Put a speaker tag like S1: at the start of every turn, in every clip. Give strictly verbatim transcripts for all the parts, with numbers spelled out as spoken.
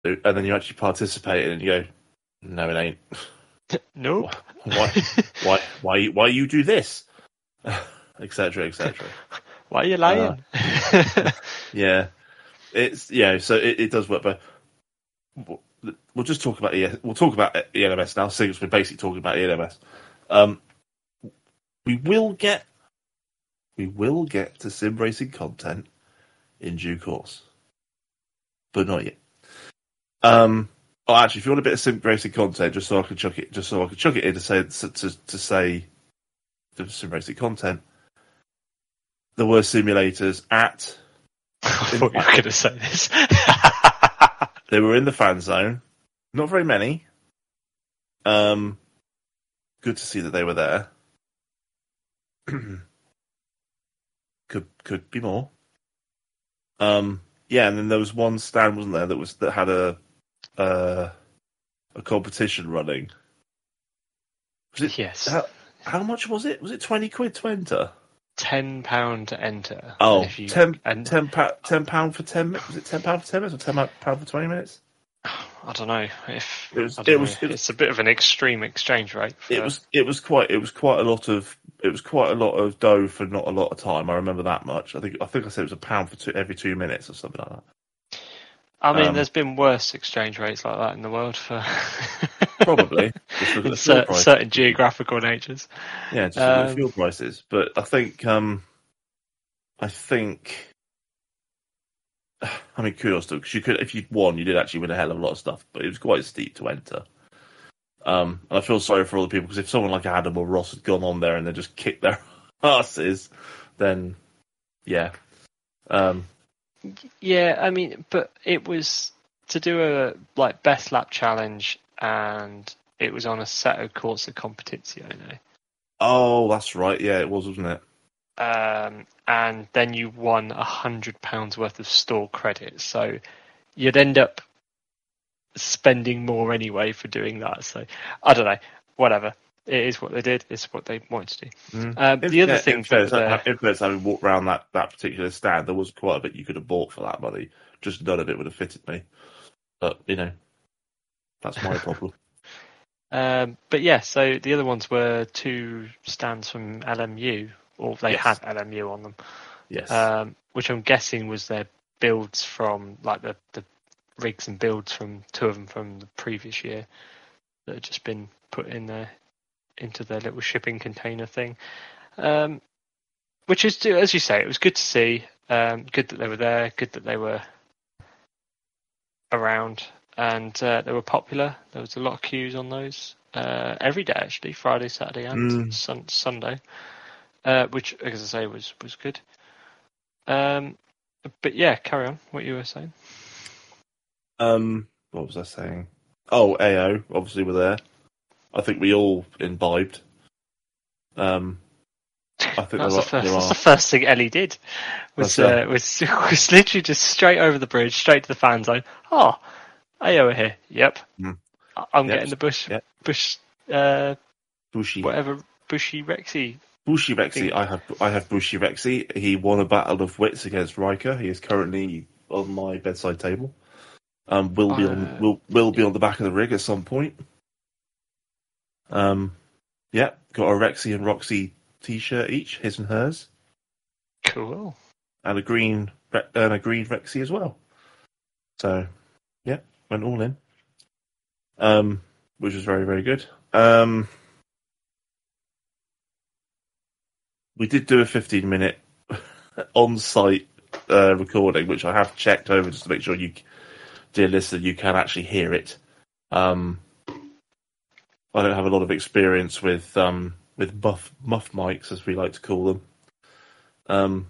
S1: and then you actually participate in it and you go, no, it ain't.
S2: Nope.
S1: Why, why, why, why you do this? Etc. Etc.
S2: Why are you lying?
S1: Uh, yeah, it's yeah. So it, it does work, but we'll just talk about E. We'll talk about E L M S now, since we're basically talking about E L M S. Um, we will get we will get to sim racing content in due course, but not yet. Um, oh, actually, if you want a bit of sim racing content, just so I can chuck it, just so I can chuck it in to say to to say the sim racing content, there were simulators at.
S2: I thought you were going to say this.
S1: They were in the fan zone. Not very many. Um, good to see that they were there. could could be more. Um, yeah, and then there was one stand, wasn't there, that was that had a uh, a competition running. Was it,
S2: yes.
S1: How, how much was it? Was it twenty quid to enter?
S2: Ten pound to enter.
S1: Oh,
S2: if you,
S1: ten,
S2: and,
S1: ten, pa- ten pound for ten minutes. Was it ten pound for ten minutes or ten pound for twenty minutes?
S2: I don't know if
S1: it was.
S2: it
S1: It
S2: know.
S1: was. It was.
S2: It's a bit of an extreme exchange rate. For...
S1: It was. It was quite. It was quite a lot of. It was quite a lot of dough for not a lot of time. I remember that much. I think. I think I said it was a pound for two, every two minutes or something like that.
S2: I mean,
S1: um,
S2: there's been worse exchange rates like that in the world for
S1: probably just look at the fuel
S2: certain, certain geographical natures.
S1: Yeah, just
S2: um,
S1: look at the fuel prices. But I think. Um, I think. I mean, kudos to because you could, if you'd won, you did actually win a hell of a lot of stuff, but it was quite steep to enter. Um, and I feel sorry for all the people because if someone like Adam or Ross had gone on there and they just kicked their asses, then yeah, um,
S2: yeah. I mean, but it was to do a like best lap challenge, and it was on a set of Corsa Competizione.
S1: Oh, that's right. Yeah, it was, wasn't it?
S2: Um, and then you won a hundred pounds worth of store credit, so you'd end up spending more anyway for doing that. So I don't know, whatever. It is what they did. It's what they wanted to do.
S1: Mm.
S2: Um,
S1: if,
S2: the other
S1: yeah,
S2: thing,
S1: in fairness,
S2: that,
S1: in fairness, having walked around that, that particular stand, there was quite a bit you could have bought for that money. Just none of it would have fitted me. But you know, that's my problem.
S2: um, but yeah, so the other ones were two stands from L M U, or they
S1: yes.
S2: had L M U on them.
S1: Yes.
S2: Um, which I'm guessing was their builds from like the, the rigs and builds from two of them from the previous year that had just been put in there into their little shipping container thing. Um, which is, as you say, it was good to see. Um, good that they were there. Good that they were around, and uh, they were popular. There was a lot of queues on those uh, every day, actually, Friday, Saturday, and
S1: mm.
S2: sun- Sunday, uh, which, as I say, was was good. Um, but yeah, carry on. What you were saying.
S1: Um, what was I saying? Oh, A O obviously were there. I think we all imbibed. Um, I think
S2: that's,
S1: there
S2: the first,
S1: there
S2: that's
S1: are...
S2: the first thing Ellie did. Was uh, was was literally just straight over the bridge, straight to the fan zone. Oh, A O are here. Yep, mm. I'm yep. getting the bush, yep. bush, uh,
S1: Bushy,
S2: whatever, Bushy Rexy.
S1: Bushy Rexy. I have I have Bushy Rexy. He won a battle of wits against Riker. He is currently on my bedside table. Um, will be uh, on will will be on the back of the rig at some point. Um, yeah, got a Rexy and Roxy t-shirt each, his and hers.
S2: Cool.
S1: And a green and a green Rexy as well. So, yeah, went all in. Um, which was very very good. Um, we did do a fifteen minute on-site uh, recording, which I have checked over just to make sure you, dear listener, you can actually hear it. Um, I don't have a lot of experience with um, with muff muff mics, as we like to call them. Um,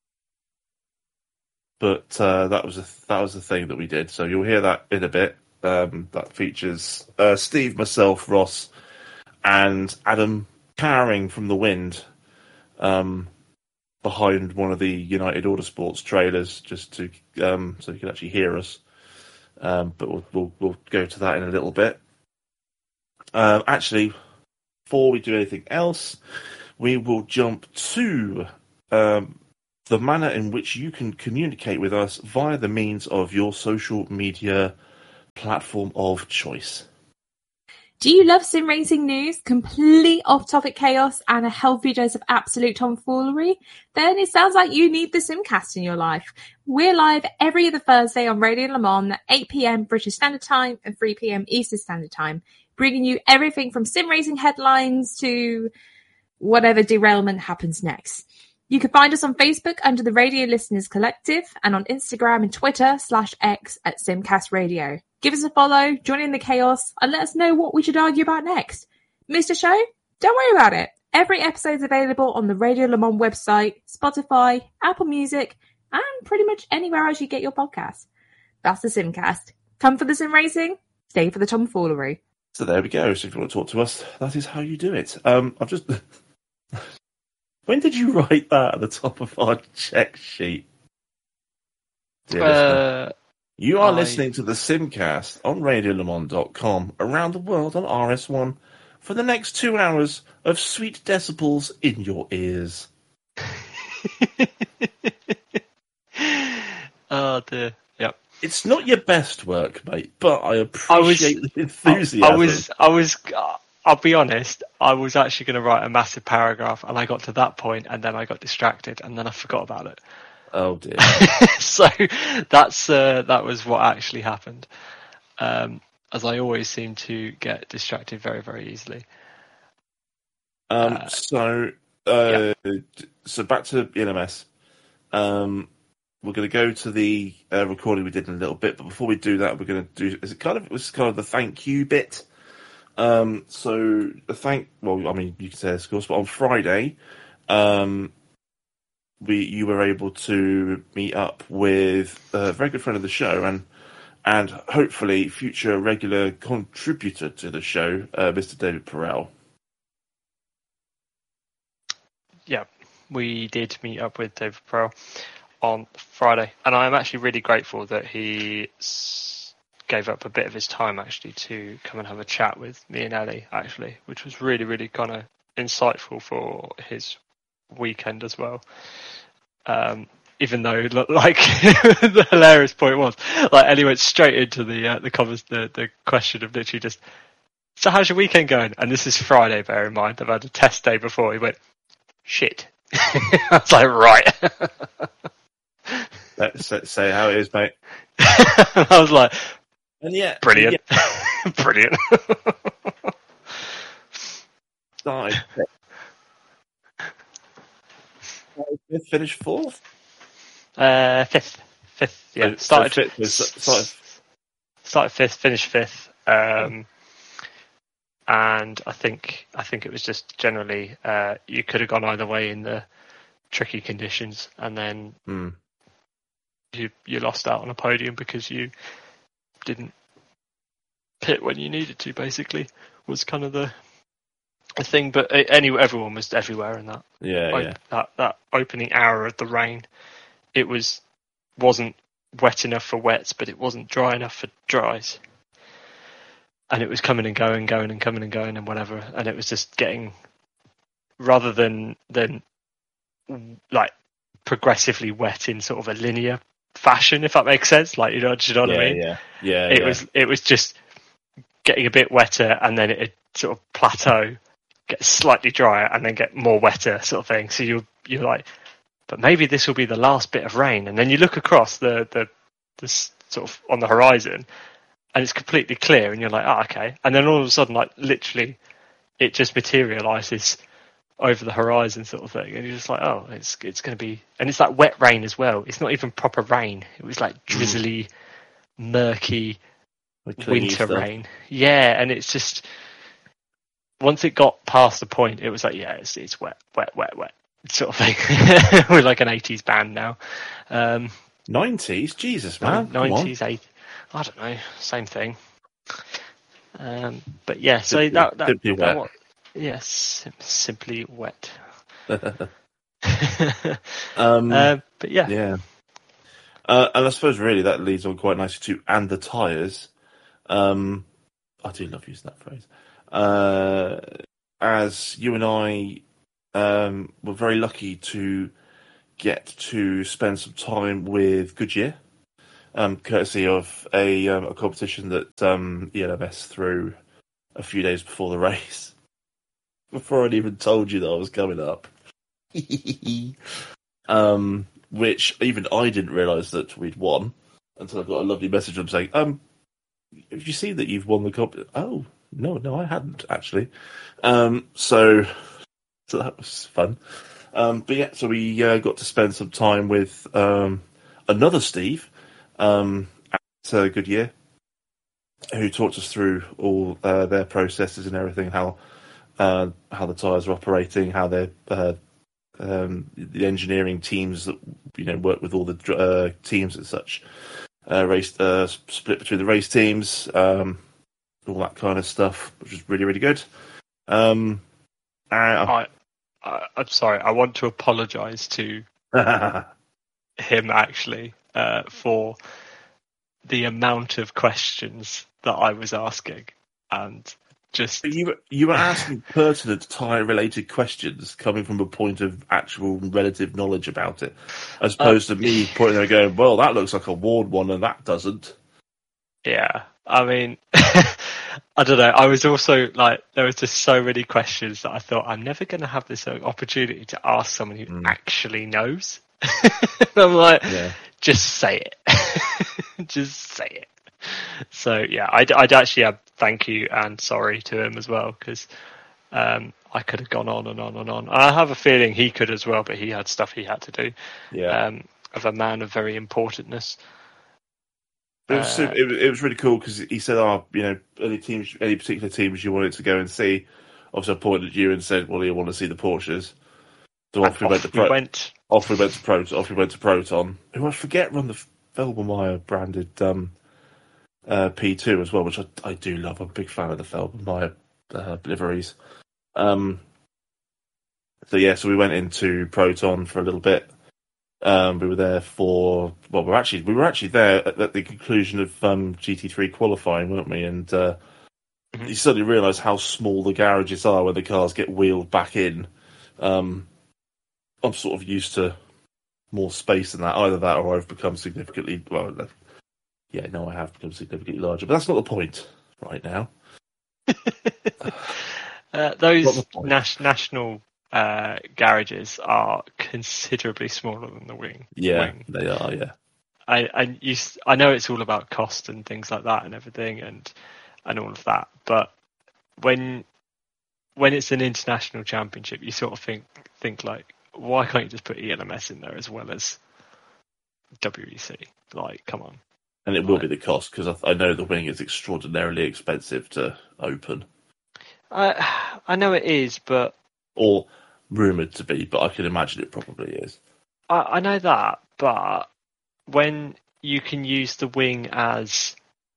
S1: but uh, that was a that was the thing that we did. So you'll hear that in a bit. Um, that features uh, Steve, myself, Ross, and Adam cowering from the wind um, behind one of the United Autosports trailers, just to um, so you can actually hear us. Um, but we'll, we'll we'll go to that in a little bit. Um, actually, before we do anything else, we will jump to um, the manner in which you can communicate with us via the means of your social media platform of choice.
S3: Do you love sim racing news, complete off-topic chaos, and a healthy dose of absolute tomfoolery? Then it sounds like you need the Simcast in your life. We're live every other Thursday on Radio Le Mans at eight p.m. British Standard Time and three p.m. Eastern Standard Time, bringing you everything from sim racing headlines to whatever derailment happens next. You can find us on Facebook under the Radio Listeners Collective and on Instagram and Twitter slash X at Simcast Radio. Give us a follow, join in the chaos, and let us know what we should argue about next. Missed a show? Don't worry about it. Every episode is available on the Radio Le Mans website, Spotify, Apple Music, and pretty much anywhere else you get your podcasts. That's the Simcast. Come for the sim racing, stay for the tomfoolery.
S1: So there we go. So if you want to talk to us, that is how you do it. Um, I've just... When did you write that at the top of our check sheet? Dear
S2: Uh,
S1: You are
S2: I-
S1: listening to the Simcast on radio le mans dot com around the world on R S one for the next two hours of sweet decibels in your ears.
S2: oh dear. Yep.
S1: It's not your best work, mate, but I
S2: I was.
S1: appreciate the enthusiasm.
S2: I was. I was. I'll be honest. I was actually going to write a massive paragraph, and I got to that point, and then I got distracted, and then I forgot about it.
S1: Oh dear.
S2: so that's uh, that was what actually happened. Um, as I always seem to get distracted very, very easily.
S1: Um,
S2: Uh,
S1: so, uh, so back to E L M S. Um, we're going to go to the uh, recording we did in a little bit, but before we do that, we're going to do. Is it kind of? This is kind of the thank you bit. Um, so the thank. Well, I mean, you can say this, of course, but on Friday, um, we you were able to meet up with a very good friend of the show and and hopefully future regular contributor to the show, uh, Mister David Perel.
S2: Yeah, we did meet up with David Pearl on Friday, and I'm actually really grateful that he s- gave up a bit of his time actually to come and have a chat with me and Ellie, actually, which was really, really kind of insightful for his weekend as well. Um, even though, look, like, the hilarious point was, like, Ellie went straight into the uh, the, covers, the the question of literally just, so how's your weekend going? And this is Friday, bear in mind. I've had a test day before. He went, shit. I was like, right.
S1: Let's, let's say how it is, mate.
S2: I was like,
S1: And yeah,
S2: brilliant.
S1: Yeah,
S2: Brilliant.
S1: started fifth, finished fourth.
S2: Uh, fifth. Fifth, yeah.
S1: So- so
S2: started,
S1: fifth was- started-
S2: started fifth, finished fifth. Um, and I think I think it was just generally uh, you could have gone either way in the tricky conditions, and then
S1: Hmm.
S2: you you lost out on a podium because you didn't pit when you needed to. Basically, was kind of the the thing. But anyway, everyone was everywhere in that.
S1: Yeah,
S2: Like,
S1: yeah.
S2: that that opening hour of the rain, it was wasn't wet enough for wets, but it wasn't dry enough for dries. And it was coming and going, going and coming and going and whatever. And it was just getting, rather than than like progressively wet in sort of a linear fashion, if that makes sense. Like, you know, do you know what
S1: yeah,
S2: I mean?
S1: yeah, yeah.
S2: It
S1: yeah.
S2: was it was just getting a bit wetter, and then it sort of plateau, get slightly drier, and then get more wetter, sort of thing. So you you're like, but maybe this will be the last bit of rain, and then you look across the the, the s- sort of on the horizon, and it's completely clear, and you're like, oh, okay. And then all of a sudden, like, literally, it just materializes over the horizon, sort of thing, and you're just like, oh, it's it's going to be, and it's like wet rain as well. It's not even proper rain. It was like drizzly, murky
S1: The clingy
S2: winter
S1: stuff.
S2: rain. Yeah, and it's just, once it got past the point, it was like, yeah, it's it's wet, wet, wet, wet, sort of thing. We're like an eighties band now. Um,
S1: nineties, Jesus, man. Come on.
S2: nineties, eighties, I don't know, same thing. Um, but yeah, so
S1: Simply-
S2: that that,
S1: simply
S2: that
S1: wet.
S2: wa- yes, sim- simply wet.
S1: um,
S2: uh, but yeah,
S1: yeah. Uh, and I suppose really that leads on quite nicely to and the tyres. Um, I do love using that phrase. Uh, as you and I um, were very lucky to get to spend some time with Goodyear um, courtesy of a, um, a competition that um, E L M S threw a few days before the race. Before I'd even told you that I was coming up. um, which even I didn't realise that we'd won until I got a lovely message from saying, um, have you seen that you've won the comp? Oh, no, no, I hadn't, actually. Um, so, so that was fun. Um, but yeah, so we uh, got to spend some time with um, another Steve um, at uh, Goodyear, who talked us through all uh, their processes and everything, how uh, how the tyres are operating, how they're uh, um, the engineering teams that you know work with all the uh, teams and such, uh, race uh, split between the race teams, um, all that kind of stuff, which was really really good. Um,
S2: I, I, I'm sorry. I want to apologise to him actually uh, for the amount of questions that I was asking, and just
S1: you were you were asking pertinent tyre related questions coming from a point of actual relative knowledge about it, as opposed uh, to me pointing there going, "Well, that looks like a Ward one, and that doesn't."
S2: Yeah, I mean, I don't know. I was also like, there was just so many questions that I thought I'm never going to have this opportunity to ask someone who mm. actually knows. I'm like, yeah. just say it, just say it. So yeah, I'd, I'd actually have thank you and sorry to him as well, because um, I could have gone on and on and on. I have a feeling he could as well, but he had stuff he had to do.
S1: Yeah,
S2: um, of a man of very importantness.
S1: It was, uh, it was it was really cool because he said, "Oh, you know, any teams, any particular teams you wanted to go and see." Obviously, I pointed at you and said, "Well, you want to see the Porsches." So off we,
S2: off
S1: went to Pro-
S2: we went.
S1: Off we went to Proton. Off we went to Proton, who I forget run the Felbermeyer branded um, uh, P two as well, which I, I do love. I'm a big fan of the Felbermeyer uh, liveries. Um, so yeah, so we went into Proton for a little bit. Um, we were there for well, we're actually we were actually there at, at the conclusion of um, G T three qualifying, weren't we? And uh, mm-hmm. you suddenly realise how small the garages are when the cars get wheeled back in. Um, I'm sort of used to more space than that. Either that, or I've become significantly well. Yeah, no, I have become significantly larger, but that's not the point right now.
S2: uh, those nas- national. Uh, garages are considerably smaller than the wing.
S1: Yeah,
S2: wing.
S1: they are. Yeah,
S2: I and you, I know it's all about cost and things like that and everything and and all of that. But when when it's an international championship, you sort of think think like, why can't you just put E L M S in there as well as W E C? Like, come on.
S1: And it will like, be the cost because I, I know the wing is extraordinarily expensive to open.
S2: I I know it is, but
S1: or rumoured to be, but I can imagine it probably is.
S2: I, I know that, but when you can use the wing as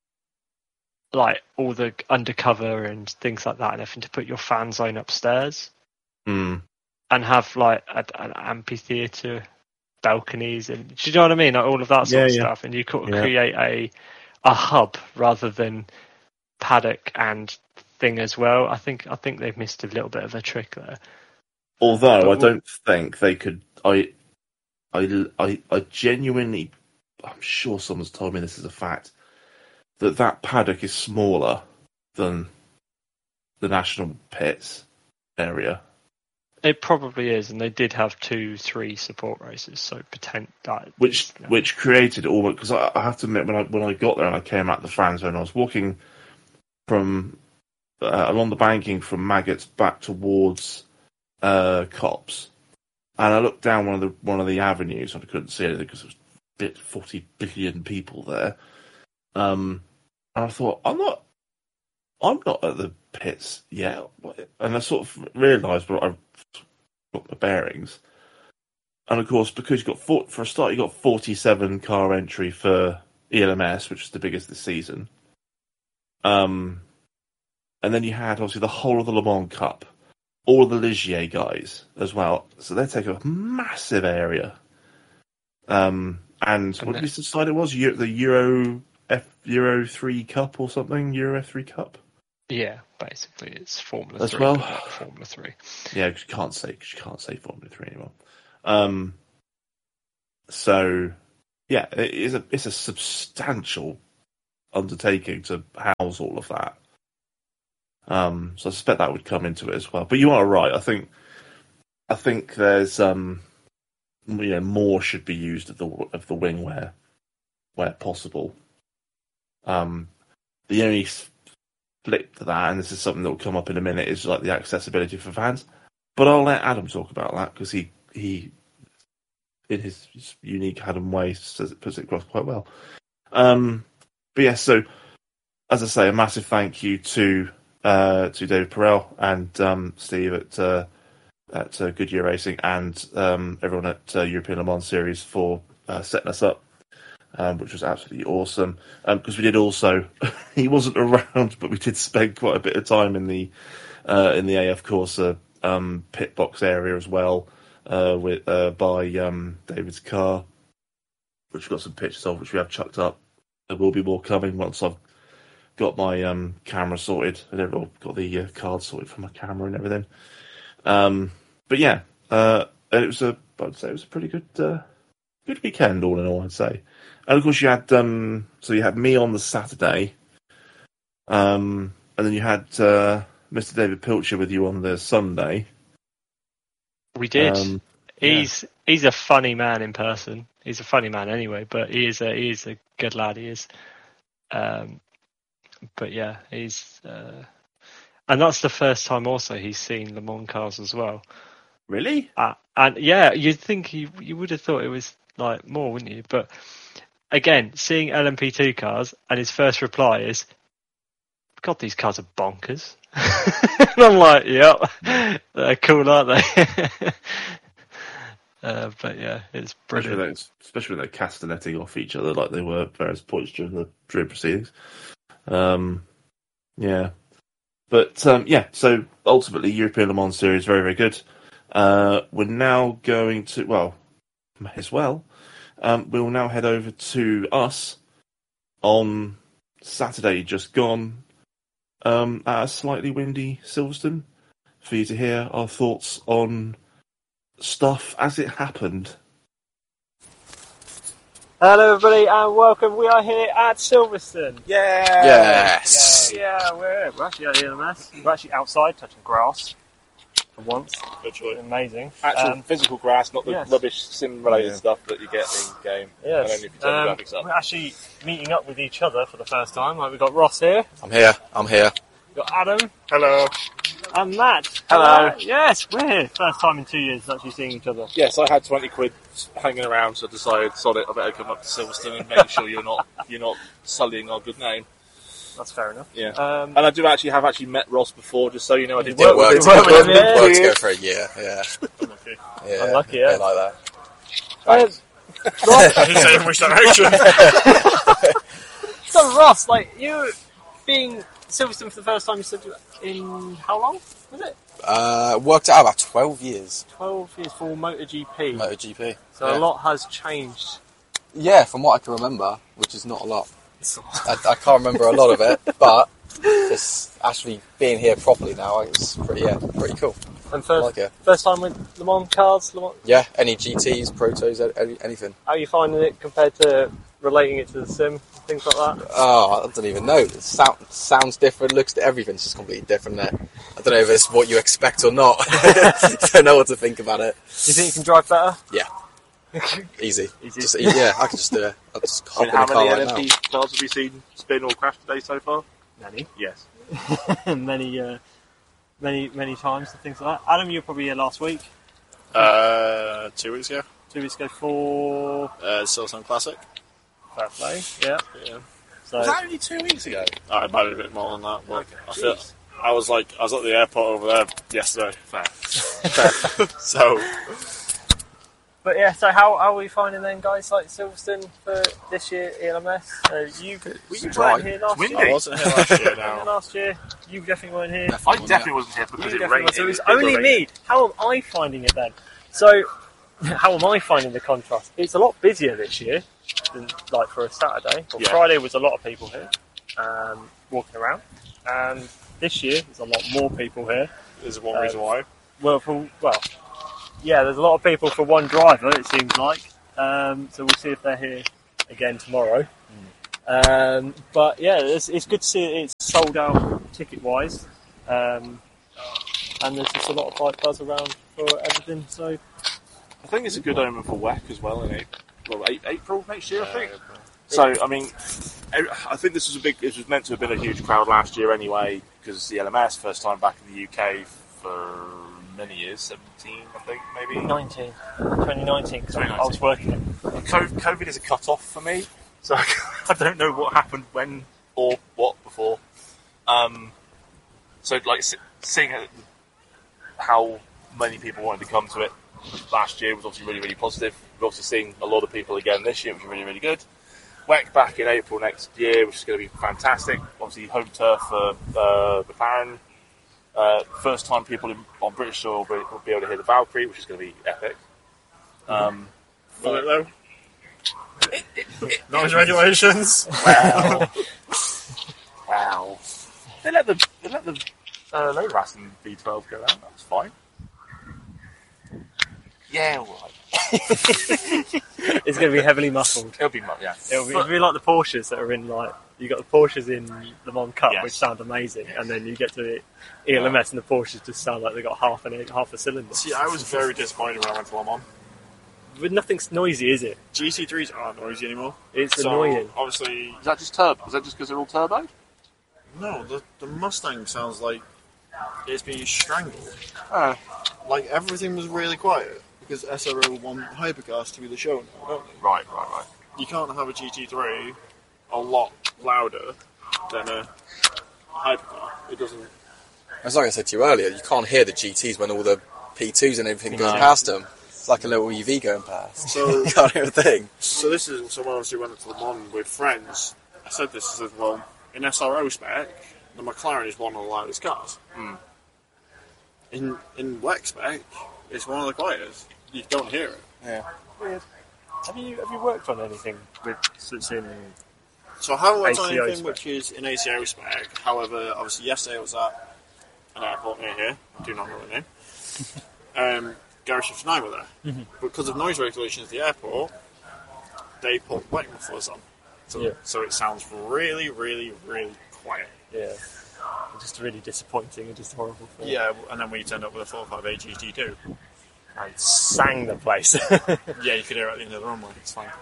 S2: like all the undercover and things like that and everything to put your fan zone upstairs
S1: mm.
S2: and have like a, an amphitheatre, balconies, and do you know what I mean? Like all of that sort
S1: yeah,
S2: of
S1: yeah.
S2: stuff, and you could
S1: yeah.
S2: create a a hub rather than paddock and thing as well. I think I think they've missed a little bit of a trick there.
S1: Although but I don't think they could. I, I, I, I genuinely, I'm sure someone's told me this is a fact, that that paddock is smaller than the national pits area.
S2: It probably is, and they did have two, three support races, so potent that
S1: which
S2: you know.
S1: which created all because I, I have to admit when I when I got there and I came out the fan zone, I was walking from uh, along the banking from Maggots back towards uh, Cops, and I looked down one of the one of the avenues and I couldn't see anything because there was bit forty billion people there. Um, and I thought I'm not I'm not at the pits yet, and I sort of realised, but I've got my bearings. And of course, because you got four, for a start, you got forty-seven car entry for E L M S, which is the biggest this season. Um, and then you had obviously the whole of the Le Mans Cup, all of the Ligier guys as well. So they take a massive area. Um, and, and what did we decide it was? The Euro F Euro three Cup or something? Euro F three Cup.
S2: Yeah, basically it's Formula
S1: as
S2: three,
S1: well.
S2: But not Formula three.
S1: Yeah, because you can't say cause you can't say Formula three anymore. Um, so yeah, it is a it's a substantial undertaking to house all of that. Um, so I suspect that would come into it as well. But you are right. I think I think there's um, you know, more should be used of the of the wing where where possible. Um, the only flip to that, and this is something that will come up in a minute, is like the accessibility for fans. But I'll let Adam talk about that because he he in his, his unique Adam way says it puts it across quite well. Um, but yes, yeah, so as I say, a massive thank you to uh, to David Perel and um, Steve at uh, at uh, Goodyear Racing and um, everyone at uh, European Le Mans Series for uh, setting us up, um, which was absolutely awesome. Because um, we did also, he wasn't around, but we did spend quite a bit of time in the uh, in the A F Corsa um, pit box area as well, uh, with uh, by um, David's car, which we've got some pictures of, which we have chucked up. There will be more coming once I've got my um, camera sorted. I don't know, got the uh, card sorted for my camera and everything. Um, but yeah, uh, and it was a, I'd say it was a pretty good, uh, good weekend all in all, I'd say. And of course you had, um, so you had me on the Saturday, um, and then you had uh, Mister David Pilcher with you on the Sunday.
S2: We did.
S1: Um,
S2: he's yeah. he's a funny man in person. He's a funny man anyway, but he is a he is a good lad. He is. Um, but yeah, he's. Uh, And that's the first time also he's seen Le Mans cars as well.
S1: Really?
S2: Uh, and yeah, you'd think he, you would have thought it was like more, wouldn't you? But again, seeing L M P two cars, and his first reply is, God, these cars are bonkers. And I'm like, yep, they're cool, aren't they? uh, but yeah, it's brilliant.
S1: Especially when, especially when they're castanetting off each other like they were at various points during the jury proceedings. Um, yeah. But um, yeah, so ultimately, European Le Mans Series very, very good. Uh, we're now going to, well, may as well. Um, we will now head over to us on Saturday, just gone, um, at a slightly windy Silverstone, for you to hear our thoughts on stuff as it happened.
S2: Hello, everybody, and welcome. We are here at Silverstone.
S4: Yeah.
S5: Yes.
S2: Yeah, yeah we're, we're actually at E L M S. We're actually outside touching grass for once.
S4: Literally.
S2: Amazing.
S4: Actual
S2: um,
S4: physical grass, not the
S2: yes.
S4: rubbish sim-related
S1: Yeah.
S4: stuff that you get in game.
S2: Yes.
S4: And only if you turn
S2: Um,
S4: the graphics up.
S2: we're actually meeting up with each other for the first time. Like, we've got Ross here,
S5: I'm here. I'm here.
S2: we've got Adam,
S4: Hello.
S2: and Matt.
S4: Hello.
S2: Uh, yes, we're here. First time in two years actually seeing each other.
S4: Yes, I had twenty quid hanging around, so I decided, sod it, I better come up to Silverstone and make sure you're not you're not sullying our good name.
S2: That's fair enough.
S4: Yeah.
S2: Um,
S4: And I do actually have actually met Ross before, just so you know. I did
S2: You
S5: It
S4: work
S5: worked.
S4: with him.
S2: worked with him,
S5: It
S2: yeah.
S5: worked together for a year. Yeah.
S4: Okay.
S5: Yeah.
S2: Unlucky, yeah.
S5: I like that.
S2: Thanks. Ross,
S4: I didn't say in which direction.
S2: so Ross, like you being Silverstone for the first time, you said in how long was it?
S5: Uh, worked out about twelve years.
S2: Twelve years for MotoGP.
S5: MotoGP.
S2: So
S5: yeah.
S2: a lot has changed.
S5: Yeah, from what I can remember, which is not a lot. I, I can't remember a lot of it, but just actually being here properly now, it's pretty, yeah, pretty cool.
S2: And
S5: I
S2: first,
S5: like it.
S2: first time with Le Mans cars. Le Mans,
S5: Yeah, any G Ts, Protos, any, anything.
S2: how are you finding it compared to relating it to the sim, things like that?
S5: Oh, I don't even know. It sound, sounds different, looks, everything's just completely different there. I don't know if it's what you expect or not. I don't know what to think about it.
S2: Do you think you can drive better?
S5: Yeah. Easy.
S2: Easy.
S5: Just, yeah, I can just do it. I'll just
S4: I
S5: hop
S4: mean,
S5: in
S4: how
S5: the car
S4: many
S5: right
S4: L M P
S5: now.
S4: cars have we seen spin or crash today so far?
S2: Many,
S4: Yes.
S2: many, uh, many, many times and things like that. Adam, you were probably here last week,
S6: Uh, two weeks ago,
S2: two weeks ago for
S6: uh, Silverstone Classic.
S2: Fair Play. Yeah.
S6: Yeah.
S2: So
S4: Was that only two weeks ago?
S6: I might have a bit more than that, but
S4: Okay.
S6: I feel
S4: Jeez.
S6: I was like I was at the airport over there yesterday. Fair. So
S2: But yeah, so how, how are we finding then, guys, like Silverstone for this year, E L M S? Uh, you
S5: It's
S2: you
S5: dry.
S2: weren't here last
S4: Windy.
S2: year.
S6: I wasn't here last year
S2: You weren't
S6: now.
S2: here last year. You definitely weren't here.
S4: I definitely wasn't here because
S2: You
S4: it
S2: definitely
S4: rained.
S2: weren't. So it was
S4: was
S2: only
S4: raining.
S2: me. How am I finding it then? So, how am I finding the contrast? It's a lot busier this year than like for a Saturday. Well,
S4: Yeah.
S2: Friday was a lot of people here, um, walking around, and this year there's a lot more people here.
S6: There's one
S2: Uh,
S6: reason why.
S2: Well, for well, yeah, there's a lot of people for one driver. It seems like. Um, so we'll see if they're here
S7: again tomorrow. Um, but yeah, it's, it's good to see it's sold out ticket wise, um, and there's just a lot of hype buzz around for everything. So
S4: I think it's a good omen for W E C as well in April, well, April next year, I think. So I mean, I think this was a big. This was meant to have been a huge crowd last year anyway, because the L M S first time back in the U K for many years, seventeen, I think, maybe
S7: nineteen, twenty nineteen, because I was working.
S4: COVID is a cut-off for me, so I don't know what happened when or what before. Um, so, like, seeing how many people wanted to come to it last year was obviously really, really positive. We're obviously seeing a lot of people again this year, which is really, really good. W E C back in April next year, which is going to be fantastic. Obviously, home turf for uh, McLaren. Uh, first time people in, on British soil will be, will be able to hear the Valkyrie, which is going to be epic. Um,
S6: Will it though? Noise regulations.
S4: Wow. Wow. They let the they let the uh, low ras in V twelve go out. That was fine. Yeah, all right.
S7: It's going to be heavily muffled.
S4: It'll be mu- yeah.
S7: It'll be, it'll be like the Porsches that are in, like, you got the Porsches in Le Mans Cup,
S4: Yes.
S7: which sound amazing, and then you get to the E L M S and the Porsches just sound like they got half an half a cylinder.
S6: See, I was very disappointed when I went to Le Mans.
S7: But nothing's noisy, is it?
S6: G T threes aren't noisy anymore.
S7: It's
S6: So,
S7: annoying.
S6: obviously,
S4: Is that just turbo? Is that just because they're all turbo?
S6: no, the, the Mustang sounds like it's being strangled.
S4: Uh,
S6: Like, everything was really quiet because S R O want Hypercars to be the show now, don't they?
S4: right, right, right.
S6: You can't have a G T three a lot louder than a Hypercar. It doesn't.
S5: As like I said to you earlier, you can't hear the G Ts when all the P twos and everything goes
S4: No.
S5: past them. It's like a little E V going past.
S6: So-
S5: you can't hear a thing.
S6: So this is so when I obviously went to Le Mans with friends. I said this. I said, well, in S R O spec, the McLaren is one of the loudest cars.
S4: Mm.
S6: In in W E C spec, it's one of the quietest. You don't hear it.
S5: Yeah.
S7: Weird. Have you have you worked on anything with that's in?
S6: So I haven't worked on
S7: A C O
S6: anything
S7: spec.
S6: which is in A C O spec. However, obviously yesterday I was at an airport near here. I do not know the name. um, Garage fifty-nine were there.
S7: Mm-hmm.
S6: Because of noise regulations at the airport, they put W E C mufflers on. So,
S7: Yeah.
S6: so it sounds really, really, really quiet.
S7: Yeah, just really disappointing and just horrible. Thing.
S6: Yeah, and then we turned up with a four five eight G T two.
S7: And sang the place.
S6: Yeah, you could hear it at the end of the runway. It's fine.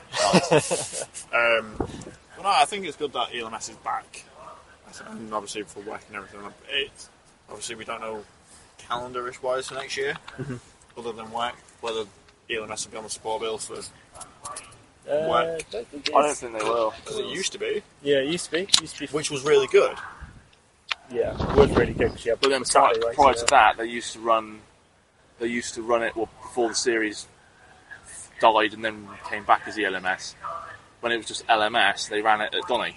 S6: um, but no, I think it's good that E L M S is back. And obviously for W E C and everything. It, obviously, we don't know calendar-ish wise for next year, other than W E C, whether E L M S will be on the support bill for.
S7: Uh,
S6: Whack.
S7: don't think
S4: I don't
S7: it's-
S4: think they will.
S6: Because it used to be,
S7: Yeah, it used to be. It used to be.
S6: which was really good.
S7: Yeah, it was really good. 'Cause you had
S4: But then
S7: the
S4: prior,
S7: Saturday race,
S4: prior
S7: yeah.
S4: to that, they used to run. They used to run it well before the series died and then came back as E L M S. When it was just L M S, they ran it at Donny.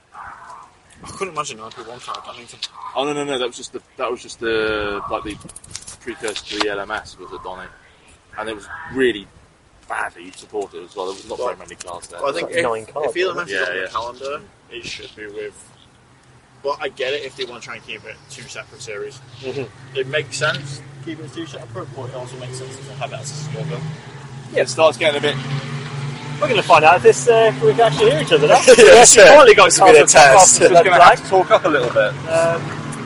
S6: I couldn't imagine I'd be one car at Donington.
S4: Oh no no no! That was just the that was just the like the precursor to the L M S was at Donny, and it was really badly supported as well. There was not very many cars there.
S6: Well, I think
S7: like nine
S6: if,
S7: cars,
S6: if E L M S is
S4: wasn't
S6: on
S4: it?
S6: the
S4: Yeah,
S6: calendar, it should be with. Well, I get it if they want to try and keep it two separate series.
S7: Mhm.
S6: It makes sense to keep it two separate, but it also makes sense to have it as a support bill.
S4: It starts getting a bit.
S7: We're going to find out if this uh, we can actually hear each other now.
S5: Yeah,
S7: we
S5: that's
S7: actually
S5: it.
S7: finally got
S5: It's a bit of
S7: cars that come
S5: test.
S7: off the
S4: Just
S7: red
S4: going to
S7: flag.
S4: have to talk up a little bit.
S7: Um,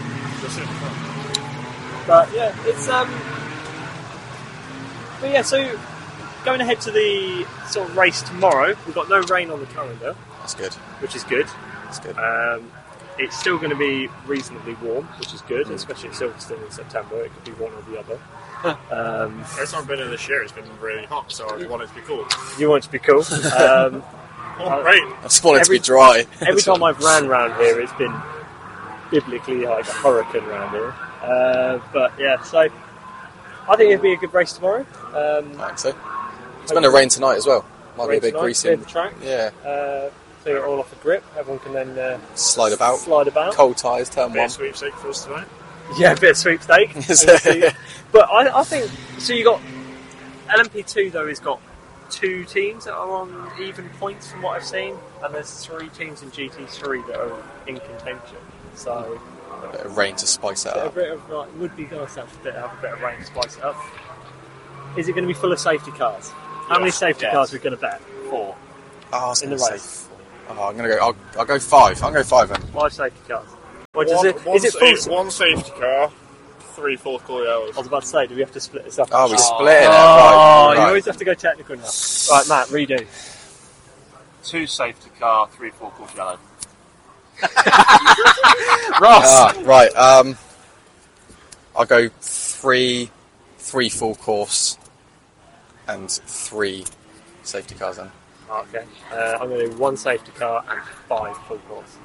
S7: but yeah, it's um. But yeah, so going ahead to the sort of race tomorrow, we've got no rain on the calendar,
S5: That's good.
S7: which is good.
S5: That's good.
S7: Um, it's still going to be reasonably warm, which is good, especially at Silverstone in September. It could be one or the other. Um,
S6: Every time I've been in this year, it's been really hot, so I want it to be cool.
S7: you want it to be cool. Um,
S6: Oh, great!
S5: I just want it to
S7: every-
S5: be dry.
S7: every time I've ran around here, it's been biblically like a hurricane around here. Uh, but yeah, so I think it'll be a good race tomorrow. Um,
S5: I think so. It's going to rain tonight as well. Might be
S7: rain
S5: a bit
S7: tonight,
S5: greasy.
S7: clear the track,
S5: Yeah.
S7: uh, clear it all off the grip. Everyone can then uh,
S5: Slide about.
S7: slide about.
S5: Cold tyres, turn
S6: Bit
S5: one.
S6: of sweepstake for us tonight.
S7: Yeah, a bit of sweepstake. But I, I think so. You got L M P two though. Has got two teams that are on even points from what I've seen, and there's three teams in G T three that are in contention. So
S5: A bit of rain to spice it
S7: a
S5: up.
S7: bit of like would be nice to have a bit, have a bit of rain to spice it up. Is it going to be full of safety cars? How many
S4: Yes,
S7: safety
S4: yes.
S7: cars are we going to bet?
S4: Four.
S5: Oh, I was
S7: in the
S5: gonna
S7: race.
S5: say four. Oh, I'm gonna go. I'll, I'll go five. I'm going to go five then.
S7: Five safety cars. What does
S6: One,
S7: it?
S6: one,
S7: Is it
S6: sa-
S7: full?
S6: one safety car, three fourth call yellows.
S7: I was about to say, do we have to split this up?
S5: Oh, we
S7: Oh,
S5: split it.
S7: Oh,
S5: Right.
S7: you
S5: right.
S7: always have to go technical now. Right, Matt, redo.
S4: Two safety car, three four course yellow.
S7: Ross.
S5: Ah, right. Um, I'll go three, three full course, and three safety cars then.
S7: Okay. Uh, I'm going to do one safety car and five full course.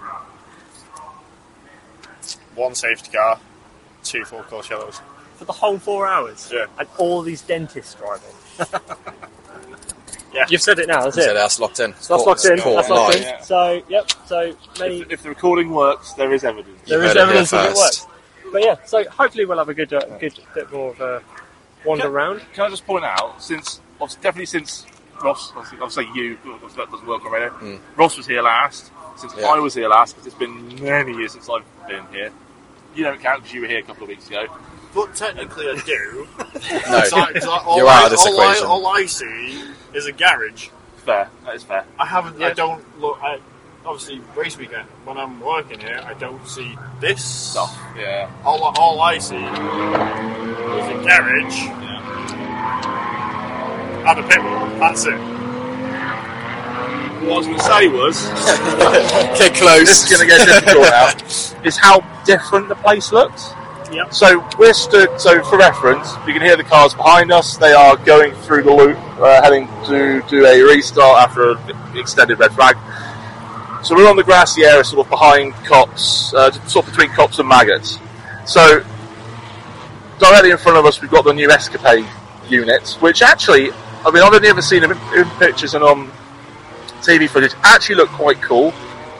S6: One safety car, two full course yellows.
S7: For the whole four hours?
S6: Yeah.
S7: And all these dentists driving?
S6: Yeah.
S7: You've said it now, that's
S5: So
S7: it.
S5: that's locked in.
S7: So that's locked in.
S5: Court
S7: That's locked in.
S5: live.
S6: Yeah.
S7: So, yep. So, maybe
S4: If, if the recording works, there is evidence.
S7: there
S5: You
S7: is
S5: heard it here
S7: evidence that it
S5: first.
S7: works. But yeah, so hopefully we'll have a good, uh, good bit more of a wander
S4: Can-
S7: around.
S4: Can I just point out, since obviously, definitely since Ross, obviously, I'll say you, because that doesn't work on radio.
S5: Mm.
S4: Ross was here last. Since
S5: Yeah.
S4: I was here last, because it's been many years since I've been here. You don't count because you were here a couple of weeks ago.
S6: But technically I do.
S5: No,
S6: So I- so all
S5: you're
S6: I,
S5: out of this
S6: all I,
S5: equation.
S6: all I see is a garage.
S4: Fair, that is fair.
S6: I haven't. I
S7: Yeah.
S6: don't look. I, obviously, race weekend when I'm working here, I don't see this
S4: Stuff, yeah.
S6: All, all I see is a garage and a pit wall. That's it.
S4: What I was going to say was,
S5: Get close.
S4: this is going to get difficult now, is how different the place looks.
S7: Yep.
S4: So we're stood, so for reference, you can hear the cars behind us. They are going through the loop, uh, heading to do a restart after an extended red flag. So we're on the grassy area, sort of behind Cops, uh, sort of between Cops and Maggots. So directly in front of us, we've got the new Escapade units, which actually, I mean, I've only ever seen them in, in pictures and on T V footage. Actually, look quite cool.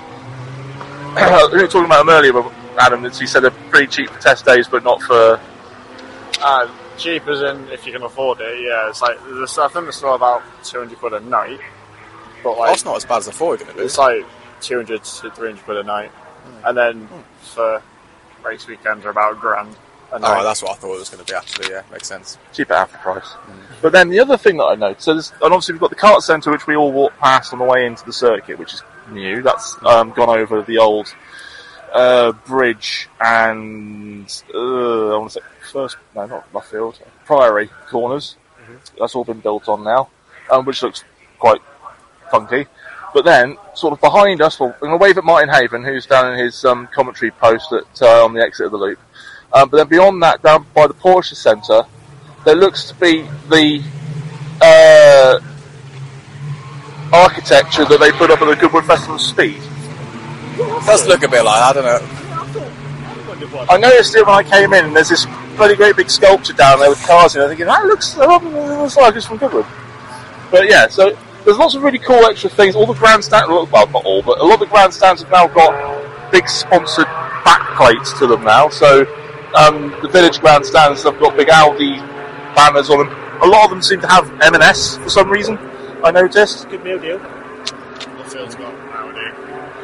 S4: We were talking about them earlier, but Adam, he said they're pretty cheap for test days, but not for.
S6: Uh, cheap as in if you can afford it. Yeah, it's like there's, I think it's still about two hundred quid a night. But like,
S5: That's not as bad as I thought it was going to be.
S6: it's like two hundred to three hundred quid a night, and then for race weekends are about a grand a night.
S5: Oh, that's what I thought it was going to be, actually, yeah. Makes sense.
S1: cheap at half the price. But then the other thing that I noticed, so there's, and obviously we've got the kart centre, which we all walk past on the way into the circuit, which is new. That's um, gone over the old uh, bridge and uh, I want to say first, no, not Luffield, Priory corners. That's all been built on now, um, which looks quite funky. But then, sort of behind us, well, I'm going to wave at Martin Haven, who's down in his um, commentary post at, uh, on the exit of the loop. Um, but then beyond that, down by the Porsche Centre, there looks to be the uh, architecture that they put up at the Goodwood Festival of Speed.
S5: It does look a bit like that, doesn't it?
S1: I noticed it when I came in, and there's this bloody great big sculpture down there with cars in it. I'm thinking, that looks, that looks like it's from Goodwood. But yeah, so there's lots of really cool extra things. All the grandstands, well, not all, but a lot of the grandstands have now got big sponsored backplates to them now. So um, the village grandstands have got big Audi banners on them. A lot of them seem to have M and S for some reason, I noticed.
S7: Good meal deal.
S6: Luffield's got nowadays.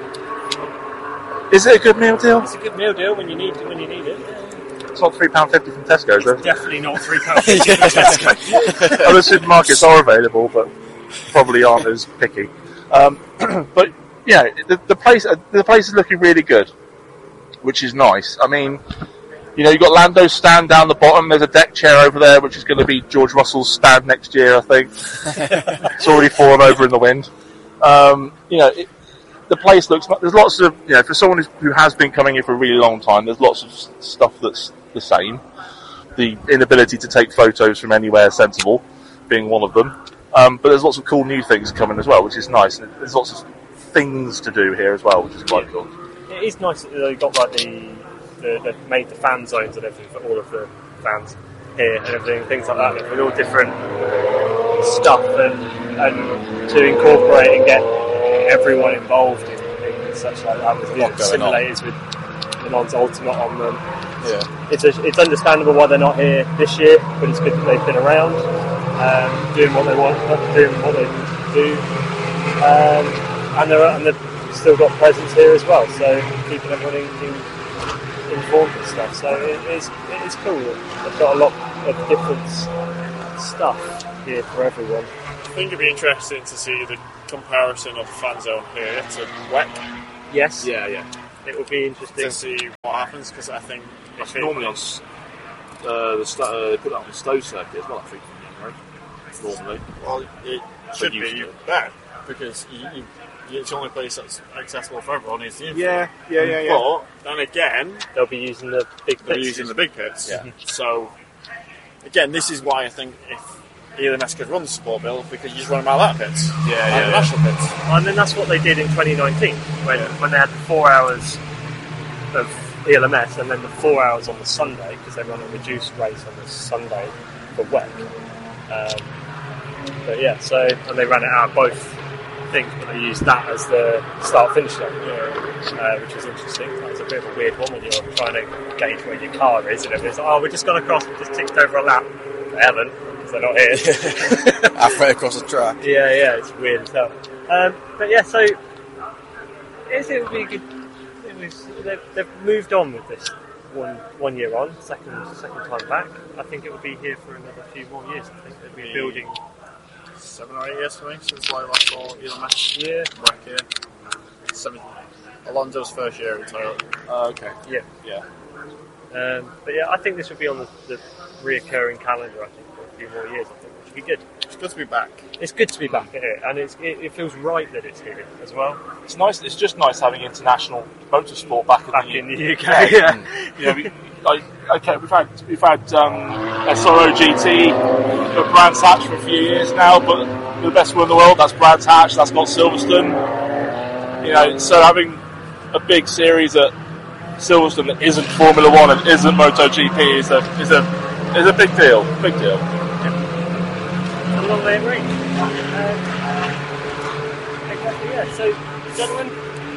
S1: Is it a good meal deal?
S7: It's a good meal deal when you need when you need it.
S1: It's not three pounds fifty from Tesco's, though.
S7: Definitely not three pounds.
S1: Other supermarkets are available, but probably aren't as picky. Um, but yeah, the, the place the place is looking really good, which is nice. I mean, you know, you've got Lando's stand down the bottom. There's a deck chair over there, which is going to be George Russell's stand next year, I think. It's already fallen over in the wind. Um, you know, it, the place looks. There's lots of, you know, for someone who has been coming here for a really long time. There's lots of stuff that's the same. The inability to take photos from anywhere sensible being one of them. Um, but there's lots of cool new things coming as well, which is nice. And there's lots of things to do here as well, which is quite cool.
S7: It is nice that they've got like the, the they've made the fan zones and everything for all of the fans here and everything, things like that, with all different stuff and and to incorporate and get everyone involved in things such like that with the
S5: lot going on.
S7: simulators with the Nons Ultimate on them.
S5: Yeah.
S7: It's a, it's understandable why they're not here this year, but it's good that they've been around, um, doing what they want, doing what they do, um, and they're and they've still got presence here as well. So keeping everyone in, in, informed and stuff. So it is it is cool. They've got a lot of different stuff here for everyone.
S6: I think it'd be interesting to see the comparison of fan zone here to W E C.
S7: Yes,
S6: Yeah, yeah.
S7: it would be interesting.
S6: To see what happens, because I think
S4: That's
S6: if it-
S4: normally on s- uh, the st- uh, they put that on the Stowe circuit as well, I think, right? Normally.
S6: well, it should
S4: used
S6: be
S4: to.
S6: better because you, you, it's the only place that's accessible for everyone. Is the infield.
S4: Yeah, yeah, yeah, yeah.
S6: But then again,
S7: They'll be using the big
S6: they're
S7: pits.
S6: using the big pits.
S4: Yeah.
S6: So again, this is why I think if E L M S could run the support bill, because you just run them out of that pits.
S4: Yeah,
S6: Out
S4: yeah,
S6: of the
S4: yeah.
S6: national pits.
S7: And then that's what they did in twenty nineteen when when they had the four hours of E L M S and then the four hours on the Sunday, because they run a reduced race on the Sunday for W E C. Um, but yeah, so and they ran it out of both things, but they used that as the start-finish line, uh, which is interesting. That was a bit of a weird one when you're trying to gauge where your car is, and everybody's like, "Oh, we've just gone across, we just ticked over a lap." They haven't, because they're not here.
S5: Halfway across the track.
S7: Yeah, yeah, it's weird as hell. Um, but yeah, so it's, it would be good. It was, they've, they've moved on with this one one year on, second second time back. I think it will be here for another few more years. I think they'll be building.
S6: Seven or eight years for me since I last saw E L M S.
S7: Yeah,
S6: Back here. Seven. Alonso's first year at Toyota.
S4: Uh, okay.
S7: yeah.
S6: Yeah.
S7: Um, but yeah, I think this would be on the, the reoccurring calendar. I think for a few more years. I think which would be good.
S6: It's good to be back.
S7: It's good to be back at it, and it's, it, it feels right that it's here as well.
S4: It's nice. It's just nice having international motorsport back in
S7: Back
S4: the
S7: in the U K, yeah.
S4: you know, we, like, okay, we've had we've had um, S R O G T at Brands Hatch for a few years now, but the best one in the world, that's Brands Hatch, that's not Silverstone. You know, so having a big series at Silverstone that isn't Formula One and isn't MotoGP is a is a is a big deal. Big deal.
S7: A long way of range. Um, exactly, yeah. So, gentlemen,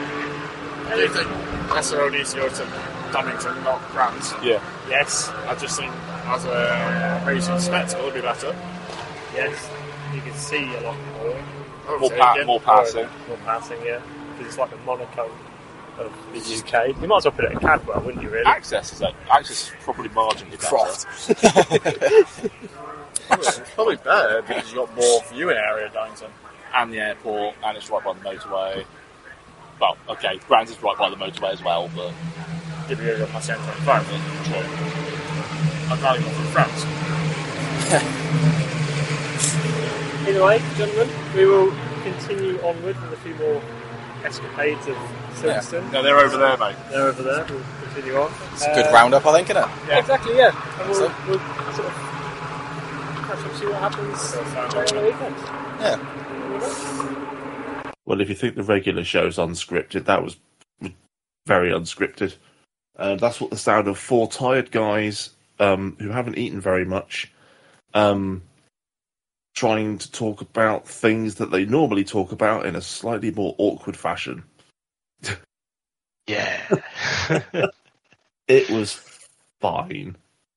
S6: I do think S R O needs to go to Donington, not Brands.
S4: Yeah.
S7: yes,
S6: I just think as a racing spectacle, it'd be better.
S7: yes, you can see a lot more.
S4: More, pa- more passing.
S7: More passing, yeah. Because it's like the Monaco of the U K. You might as well put it at Cadwell, wouldn't you, really?
S4: Access is like, access is probably marginally better.
S5: Croft.
S6: It's probably better because you've got more viewing area at Donington.
S4: And the airport, and it's right by the motorway. Well, okay, Brands is right by the motorway as well, but
S6: If you're going to go past the M twenty-five, then true. I'd rather go through France.
S7: Anyway, gentlemen, we will continue onward with a few more escapades of Silverstone.
S4: no, they're over there, mate.
S7: They're over there. We'll continue on.
S5: It's a good
S7: Uh,
S5: roundup, I think, isn't it?
S4: Yeah.
S7: Exactly, yeah. And we'll,
S5: So-
S7: we'll sort of catch up, see what happens during the weekend.
S5: Yeah.
S1: Well, if you think the regular show's unscripted, that was very unscripted. Uh, that's what the sound of four tired guys um, who haven't eaten very much, um, trying to talk about things that they normally talk about in a slightly more awkward fashion.
S2: Yeah.
S1: It was fine.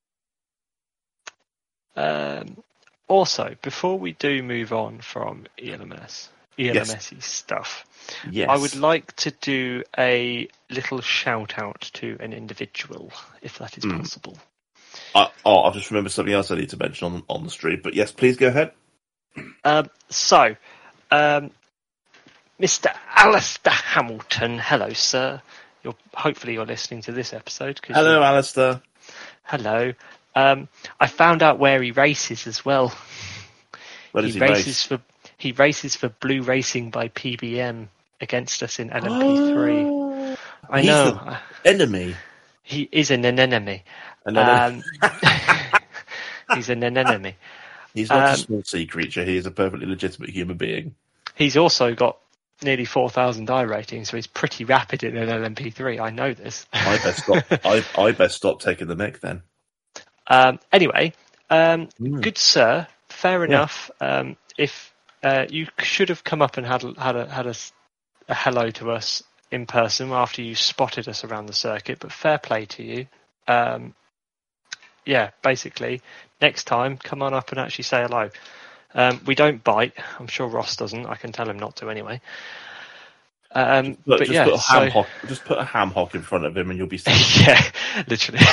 S2: Um, also, before we do move on from E L M S, E L M S-y stuff,
S1: Yes.
S2: I would like to do a little shout out to an individual, if that is
S1: Mm.
S2: possible.
S1: I, oh, I've just remembered something else I need to mention on, on the stream. But yes, please go ahead.
S2: Um, so, um, Mister Alistair Hamilton, hello, sir. You're hopefully you're listening to this episode. 'Cause
S1: Hello,
S2: you-
S1: Alistair.
S2: hello. Um, I found out where he races as well.
S1: Where
S2: he
S1: does he
S2: races
S1: race?
S2: for he races for Blue Racing by P B M against us in L M P three. I
S1: He's
S2: know
S1: the enemy.
S2: he is an enemy.
S1: And then
S2: Um, he's an enemy.
S1: he's not
S2: um,
S1: a small sea creature. He is a perfectly legitimate human being.
S2: He's also got nearly four thousand I rating, so he's pretty rapid in an L M P three. I know this.
S1: I best stop. I, I best stop taking the mic then.
S2: Um, anyway, um,
S1: Mm.
S2: good sir, fair enough. Um, if uh, you should have come up and had a- had a had a, s- a hello to us in person after you spotted us around the circuit, but fair play to you. Um, yeah, basically, next time come on up and actually say hello. Um, we don't bite. I'm sure Ross doesn't. I can tell him not to anyway. Um,
S1: Look,
S2: but
S1: just
S2: yeah,
S1: put a ham
S2: so-
S1: hock. Just put a ham hock in front of him, and you'll be. Safe.
S2: yeah, literally.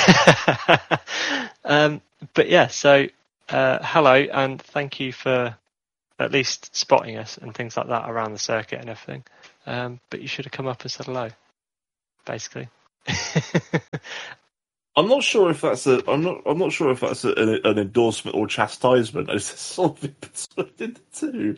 S2: um, but yeah, so uh, hello and thank you for at least spotting us and things like that around the circuit and everything. Um, but you should have come up and said hello, basically.
S1: I'm not sure if that's a. I'm not. I'm not sure if that's a, an, an endorsement or chastisement. It's sort of between the two.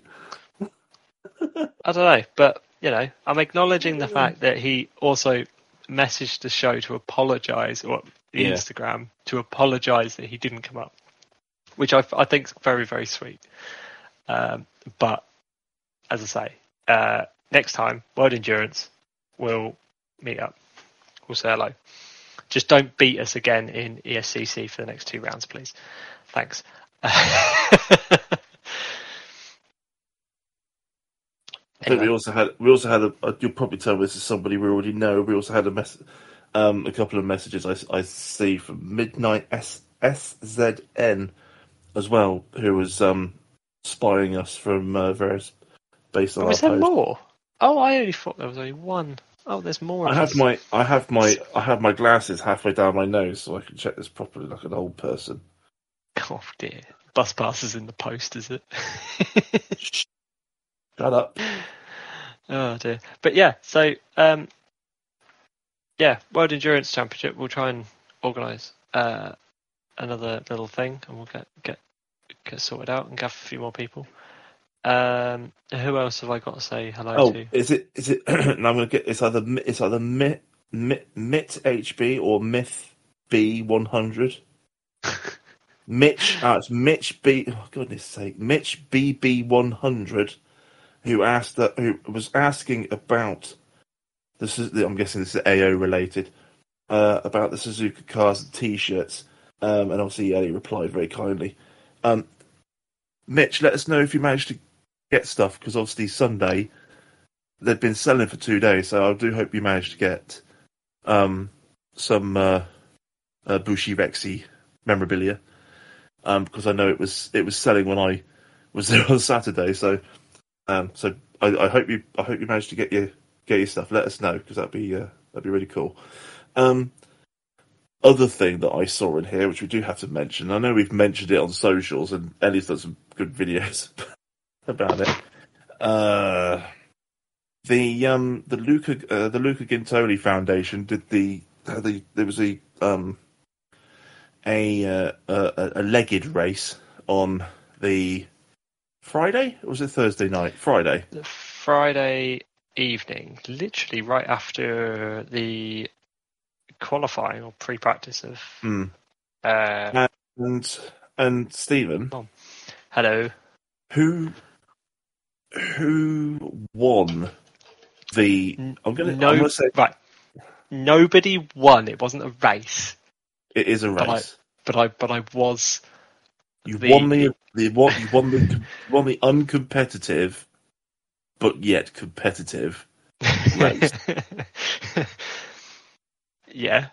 S2: I don't know, but you know, I'm acknowledging the fact that he also messaged the show to apologise, or the
S1: Yeah.
S2: Instagram to apologise that he didn't come up, which I, I think is very, very sweet. Um, but as I say, uh, next time, World Endurance, we'll meet up. We'll say hello. Just don't beat us again in E S C C for the next two rounds, please. Thanks.
S1: I think we also had we also had a, a you'll probably tell this is somebody we already know. We also had a mess, um, a couple of messages I, I see from Midnight S S Z N as well, who was um, spying us from uh, various based on
S2: Oh,
S1: our
S2: is there
S1: post.
S2: more? Oh, I only thought there was only one. Oh, there's more.
S1: I
S2: of
S1: have
S2: us.
S1: my I have my I have my glasses halfway down my nose, so I can check this properly like an old person.
S2: Oh dear. Bus passes in the post, is it?
S1: Shut up.
S2: Oh dear. But yeah, so um, yeah, World Endurance Championship. We'll try and organise uh, another little thing, and we'll get get get sorted out and gather a few more people. Um, who else have I got to say hello
S1: Oh,
S2: to?
S1: is it is it? and I'm gonna get it's either Mi- it's either Mit Mit, Mit H B or Myth B one hundred. Mitch, uh, it's Mitch B. Oh, goodness sake, Mitch B B one hundred, who asked that who was asking about this is I'm guessing this is A O related uh, about the Suzuka cars and T-shirts, um, and obviously Ellie replied very kindly. Um, Mitch, let us know if you managed to get stuff because obviously Sunday they've been selling for two days, so I do hope you managed to get um, some uh, uh, Bushi Rexy memorabilia. Um, because I know it was it was selling when I was there on Saturday. So, um, so I, I hope you I hope you managed to get your get your stuff. Let us know because that'd be uh, that'd be really cool. Um, other thing that I saw in here, which we do have to mention, I know we've mentioned it on socials, and Ellie's done some good videos about it. Uh, the um the Luca uh, the Luca Gintoli Foundation did the uh, the there was a um. A, uh, a a legged race on the Friday, or was it Thursday night? Friday.
S2: The Friday evening, literally right after the qualifying or pre-practice of.
S1: Mm.
S2: Uh,
S1: and and Stephen,
S2: oh, hello.
S1: who who won the? I'm gonna,
S2: no,
S1: I'm gonna say
S2: right. Nobody won. It wasn't a race.
S1: it is a
S2: But I,
S1: race.
S2: but I, but I was.
S1: You
S2: the,
S1: won the the what you won the won the uncompetitive, but yet competitive race.
S2: Yeah.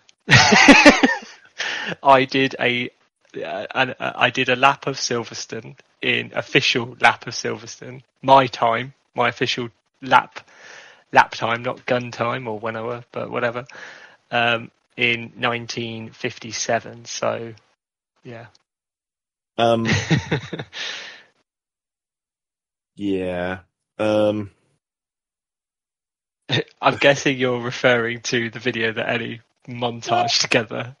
S2: I did a, uh, an, uh, I did a lap of Silverstone in official lap of Silverstone. My time, my official lap, lap time, not gun time or whenever, but whatever. Um, in nineteen fifty-seven. So, yeah.
S1: Um. yeah. Um.
S2: I'm guessing you're referring to the video that Ellie montaged together.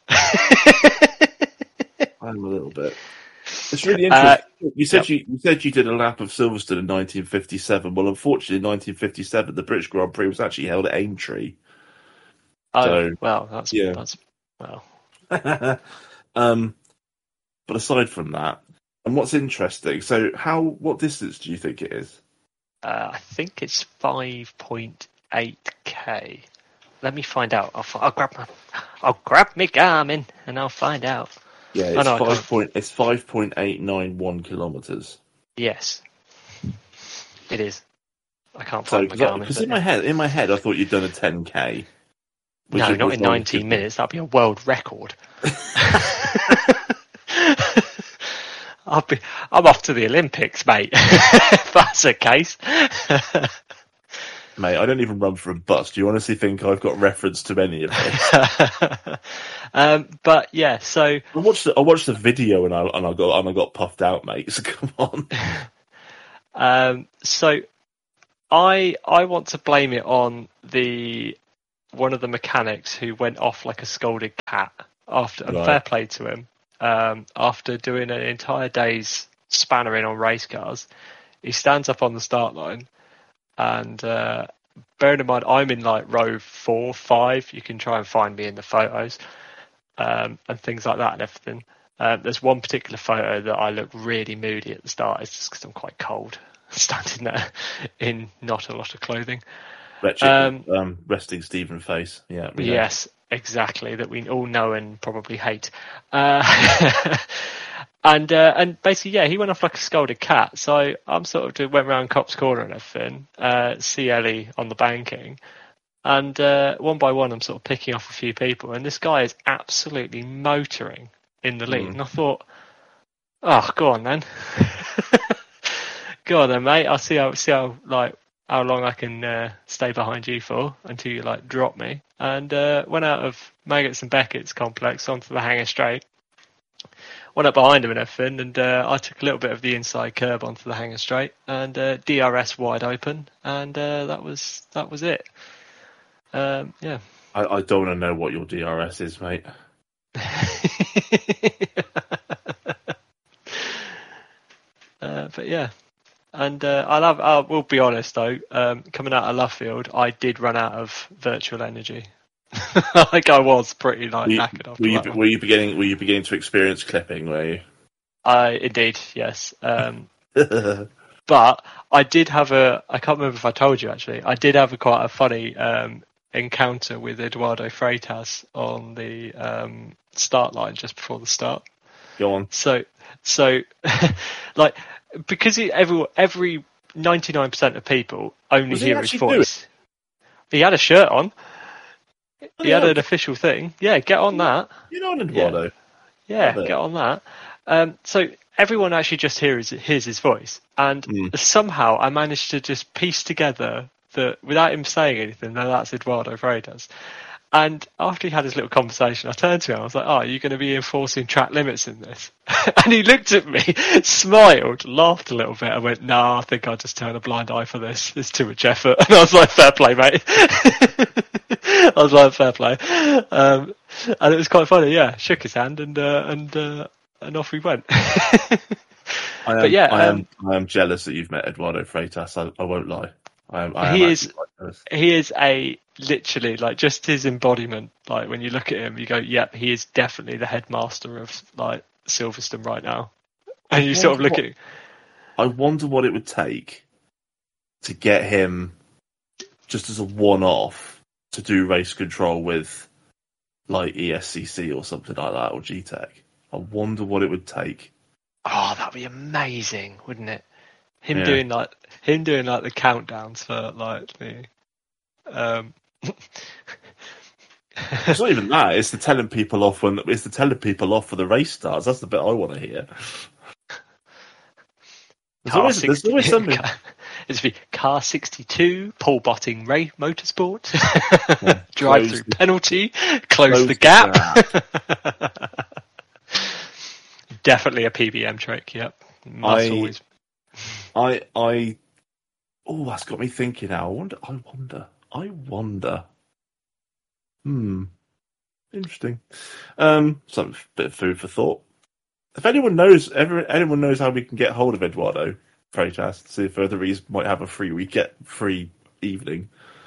S1: I'm a little bit. It's really interesting.
S2: Uh,
S1: you said
S2: yep.
S1: you, you said you did a lap of Silverstone in nineteen fifty-seven. Well, unfortunately, in nineteen fifty-seven, the British Grand Prix was actually held at Aintree.
S2: Oh,
S1: So,
S2: well, that's
S1: yeah.
S2: that's well.
S1: um, but aside from that, and what's interesting, so how what distance do you think it is?
S2: Uh, I think it's five point eight k. Let me find out. I'll, I'll grab my, I'll grab my Garmin and I'll find out.
S1: Yeah, it's
S2: Oh, no, I
S1: five
S2: can't.
S1: point. It's five point eight nine one kilometers.
S2: Yes, it is. I can't
S1: So,
S2: find my Garmin.
S1: because
S2: but
S1: in my
S2: yeah.
S1: head, in my head, I thought you'd done a ten k.
S2: No,
S1: is-
S2: not
S1: which
S2: in
S1: I would
S2: nineteen
S1: give-
S2: minutes. That'd be a world record. I'll be, I'm off to the Olympics, mate. If that's the case.
S1: Mate, I don't even run for a bus. Do you honestly think I've got reference to any of this?
S2: um, but yeah, so
S1: I watched the, I watched the video and I and I got and I got puffed out, mate. So come on.
S2: Um, so I I want to blame it on the one of the mechanics who went off like a scolded cat after, and
S1: Right.
S2: fair play to him, um, after doing an entire day's spannering on race cars. He stands up on the start line, and uh, bearing in mind I'm in like row four, five. You can try and find me in the photos um, and things like that and everything. Uh, there's one particular photo that I look really moody at the start. It's just because I'm quite cold, standing there in not a lot of clothing.
S1: Wretched,
S2: Um,
S1: um, resting Stephen face. Yeah. we know.
S2: Yes, exactly. That we all know and probably hate. Uh, and uh, and basically, yeah, he went off like a scolded cat. So I'm sort of just went around Cops Corner and everything, uh, see Ellie on the banking, and uh, one by one, I'm sort of picking off a few people, and this guy is absolutely motoring in the lead.
S1: Mm.
S2: And I thought, oh, go on then, go on then, mate. I'll see how see how like. how long I can uh, stay behind you for until you like drop me. And uh, went out of Maggots and Beckett's complex onto the hangar straight. Went up behind him and everything, and uh, I took a little bit of the inside curb onto the hangar straight, and uh, D R S wide open, and uh, that was that was it. Um, yeah.
S1: I, I don't want to know what your D R S is, mate.
S2: uh, but yeah. And uh, I'll have, I will be honest though, um, coming out of Luffield, I did run out of virtual energy. Like I was pretty like
S1: Were you,
S2: knackered after
S1: were you,
S2: that one.
S1: were you beginning? Were you beginning to experience clipping? Were you?
S2: I indeed, yes. Um, but I did have a. I can't remember if I told you actually. I did have a quite a funny um, encounter with Eduardo Freitas on the um, start line just before the start.
S1: Go on.
S2: So, so, like, because he, every every ninety nine percent of people only
S1: Was he
S2: hear his
S1: actually
S2: voice. He had a shirt on.
S1: Oh,
S2: He
S1: yeah.
S2: had an official thing. Yeah, get on that.
S1: You know, Eduardo.
S2: Yeah,
S1: Love it.
S2: get on that. Um, so everyone actually just hears hears his voice, and
S1: Mm.
S2: somehow I managed to just piece together that without him saying anything, that that's Eduardo Freitas. And after he had his little conversation, I turned to him. I was like, "Oh, are you going to be enforcing track limits in this?" And he looked at me, smiled, laughed a little bit, and went, "No, I think I'll just turn a blind eye for this. It's too much effort." And I was like, "Fair play, mate." I was like, "Fair play," um, and it was quite funny. Yeah, shook his hand and uh, and uh, and off we went.
S1: I am,
S2: But yeah,
S1: I am.
S2: um,
S1: I am jealous that you've met Eduardo Freitas. I, I won't lie. I am. I am
S2: He
S1: actually
S2: is-
S1: quite jealous.
S2: he is a literally like just his embodiment. Like when you look at him, you go, "Yep, he is definitely the headmaster of like Silverstone right now." And you sort of look
S1: What-
S2: at,
S1: I wonder what it would take to get him, just as a one-off, to do race control with, like E S C C or something like that, or G Tech. I wonder what it would take.
S2: oh, that'd be amazing, wouldn't it? Him
S1: Yeah.
S2: doing like him doing like the countdowns for like the um.
S1: It's not even that. It's the telling people off when it's the telling people off for the race starts. That's the bit I want to hear. There's
S2: Car
S1: always, there's always something.
S2: It's be car sixty-two, Paul Botting Ray Motorsport,
S1: Yeah.
S2: drive
S1: Close
S2: through
S1: the-
S2: penalty, close,
S1: close
S2: the
S1: the
S2: gap. Definitely a P B M trick. Yep, must
S1: I-
S2: always.
S1: I I oh, that's got me thinking now. I wonder. I wonder. I wonder. Hmm. Interesting. Um, some bit of food for thought. If anyone knows, ever anyone knows how we can get hold of Eduardo Freitas, see if whether he might have a free we get free evening.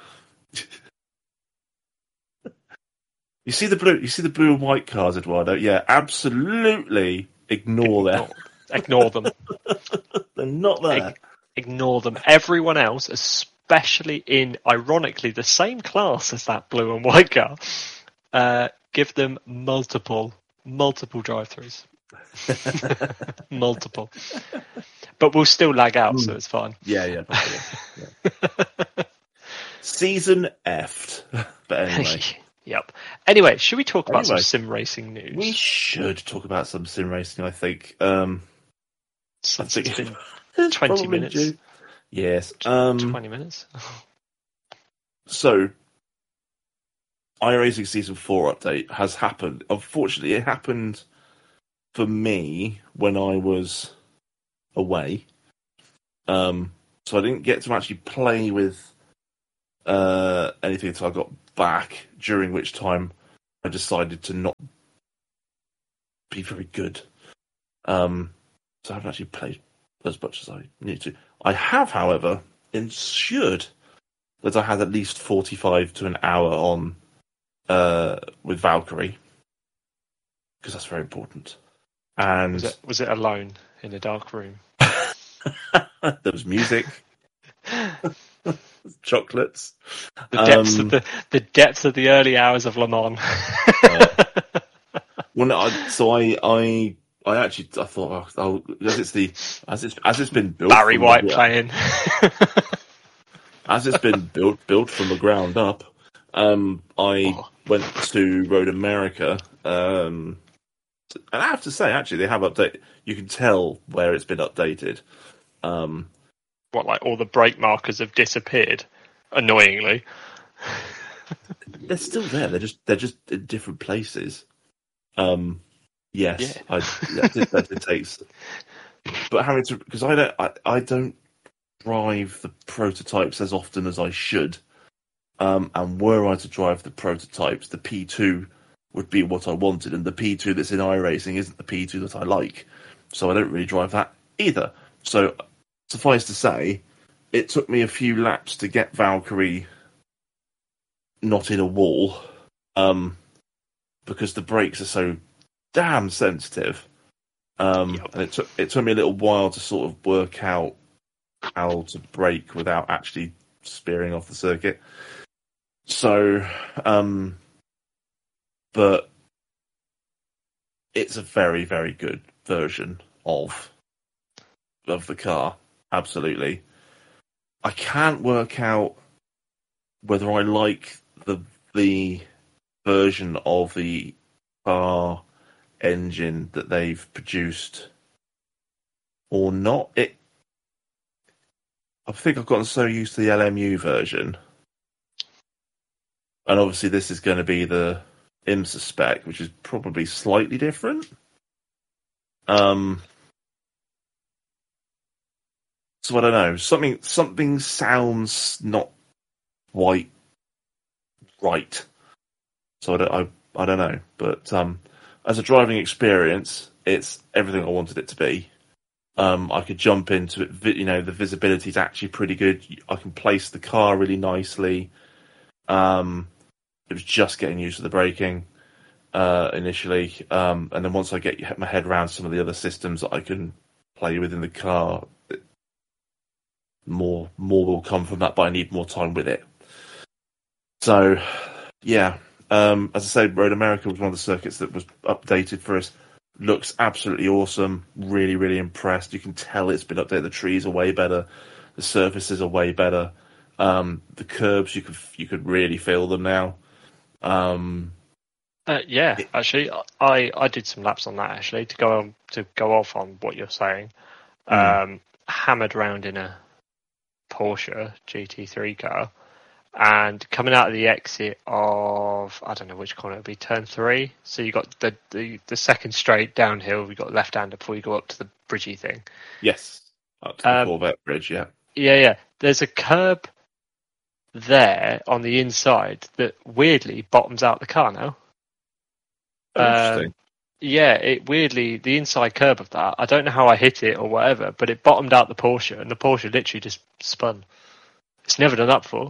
S1: You see the blue. You see the blue and white cars, Eduardo. Yeah, absolutely. Ignore them.
S2: Ignore them.
S1: They're not there.
S2: Ig- ignore them. Everyone else, especially in ironically the same class as that blue and white car, uh, give them multiple, multiple drive-throughs. Multiple. But we'll still lag out, so it's fine.
S1: Yeah, yeah. probably, yeah. Season effed. But anyway,
S2: Yep. Anyway, should we talk about
S1: Anyway.
S2: some sim racing news?
S1: we should talk about some sim racing. I think. Um, I
S2: Since
S1: think
S2: it's been
S1: it's
S2: twenty
S1: probably
S2: minutes.
S1: due. Yes. Um,
S2: twenty minutes.
S1: So, iRacing Season four update has happened. Unfortunately, it happened for me when I was away. Um, so I didn't get to actually play with uh, anything until I got back, during which time I decided to not be very good. Um, so I haven't actually played as much as I need to. I have, however, ensured that I had at least forty-five to an hour on uh, with Valkyrie, because that's very important. And
S2: Was it, was it alone in a dark room?
S1: there was music, chocolates.
S2: The depths
S1: Um,
S2: of the the depths of the early hours of Le Mans.
S1: uh, well, no, I, so I, I, I actually, I thought, oh, oh, as it's the, as it's, as it's been built,
S2: Barry
S1: from
S2: White
S1: the,
S2: playing.
S1: as it's been built, built from the ground up. Um, I
S2: Oh.
S1: went to Road America, um, and I have to say, actually, they have updated. You can tell where it's been updated. Um,
S2: What, like all the brake markers have disappeared? Annoyingly.
S1: they're still there. They're just they're just in different places. Um, yes,
S2: Yeah.
S1: I that did, that did take. But having to, because I don't I, I don't drive the prototypes as often as I should. Um, and were I to drive the prototypes, the P two would be what I wanted, and the P two that's in iRacing isn't the P two that I like. So I don't really drive that either. So suffice to say, it took me a few laps to get Valkyrie not in a wall, um, because the brakes are so damn sensitive. Um,
S2: Yep.
S1: and it took it took me a little while to sort of work out how to brake without actually spearing off the circuit. So, um, but it's a very, very good version of of the car. Absolutely. I can't work out whether I like the the version of the car engine that they've produced or not. It. I think I've gotten so used to the L M U version, and obviously this is going to be the IMSA spec, which is probably slightly different. Um. So I don't know. Something something sounds not quite right. So I don't, I, I don't know. But um, as a driving experience, it's everything I wanted it to be. Um, I could jump into it. vi- You know, the visibility is actually pretty good. I can place the car really nicely. Um, it was just getting used to the braking uh, initially, um, and then once I get my head around some of the other systems that I can play with in the car, it, more more will come from that. But I need more time with it. So, yeah. Um, as I said, Road America was one of the circuits that was updated for us. Looks absolutely awesome. Really, really impressed. You can tell it's been updated. The trees are way better. The surfaces are way better. Um, the curbs, you could you could really feel them now. Um,
S2: Uh, yeah, actually, I, I did some laps on that actually to go on, to go off on what you're saying.
S1: Mm.
S2: Um, hammered around in a Porsche G T three car, and coming out of the exit of I don't know which corner it would be, turn three. So you got the, the the second straight downhill. We got left hander before you go up to the bridgey thing.
S1: yes, up to the
S2: Um,
S1: Corvette bridge. Yeah,
S2: Yeah, yeah. There's a curb there on the inside that weirdly bottoms out the car now.
S1: interesting.
S2: Um, yeah, it weirdly the inside curb of that. I don't know how I hit it or whatever, but it bottomed out the Porsche, and the Porsche literally just spun. It's never done that before.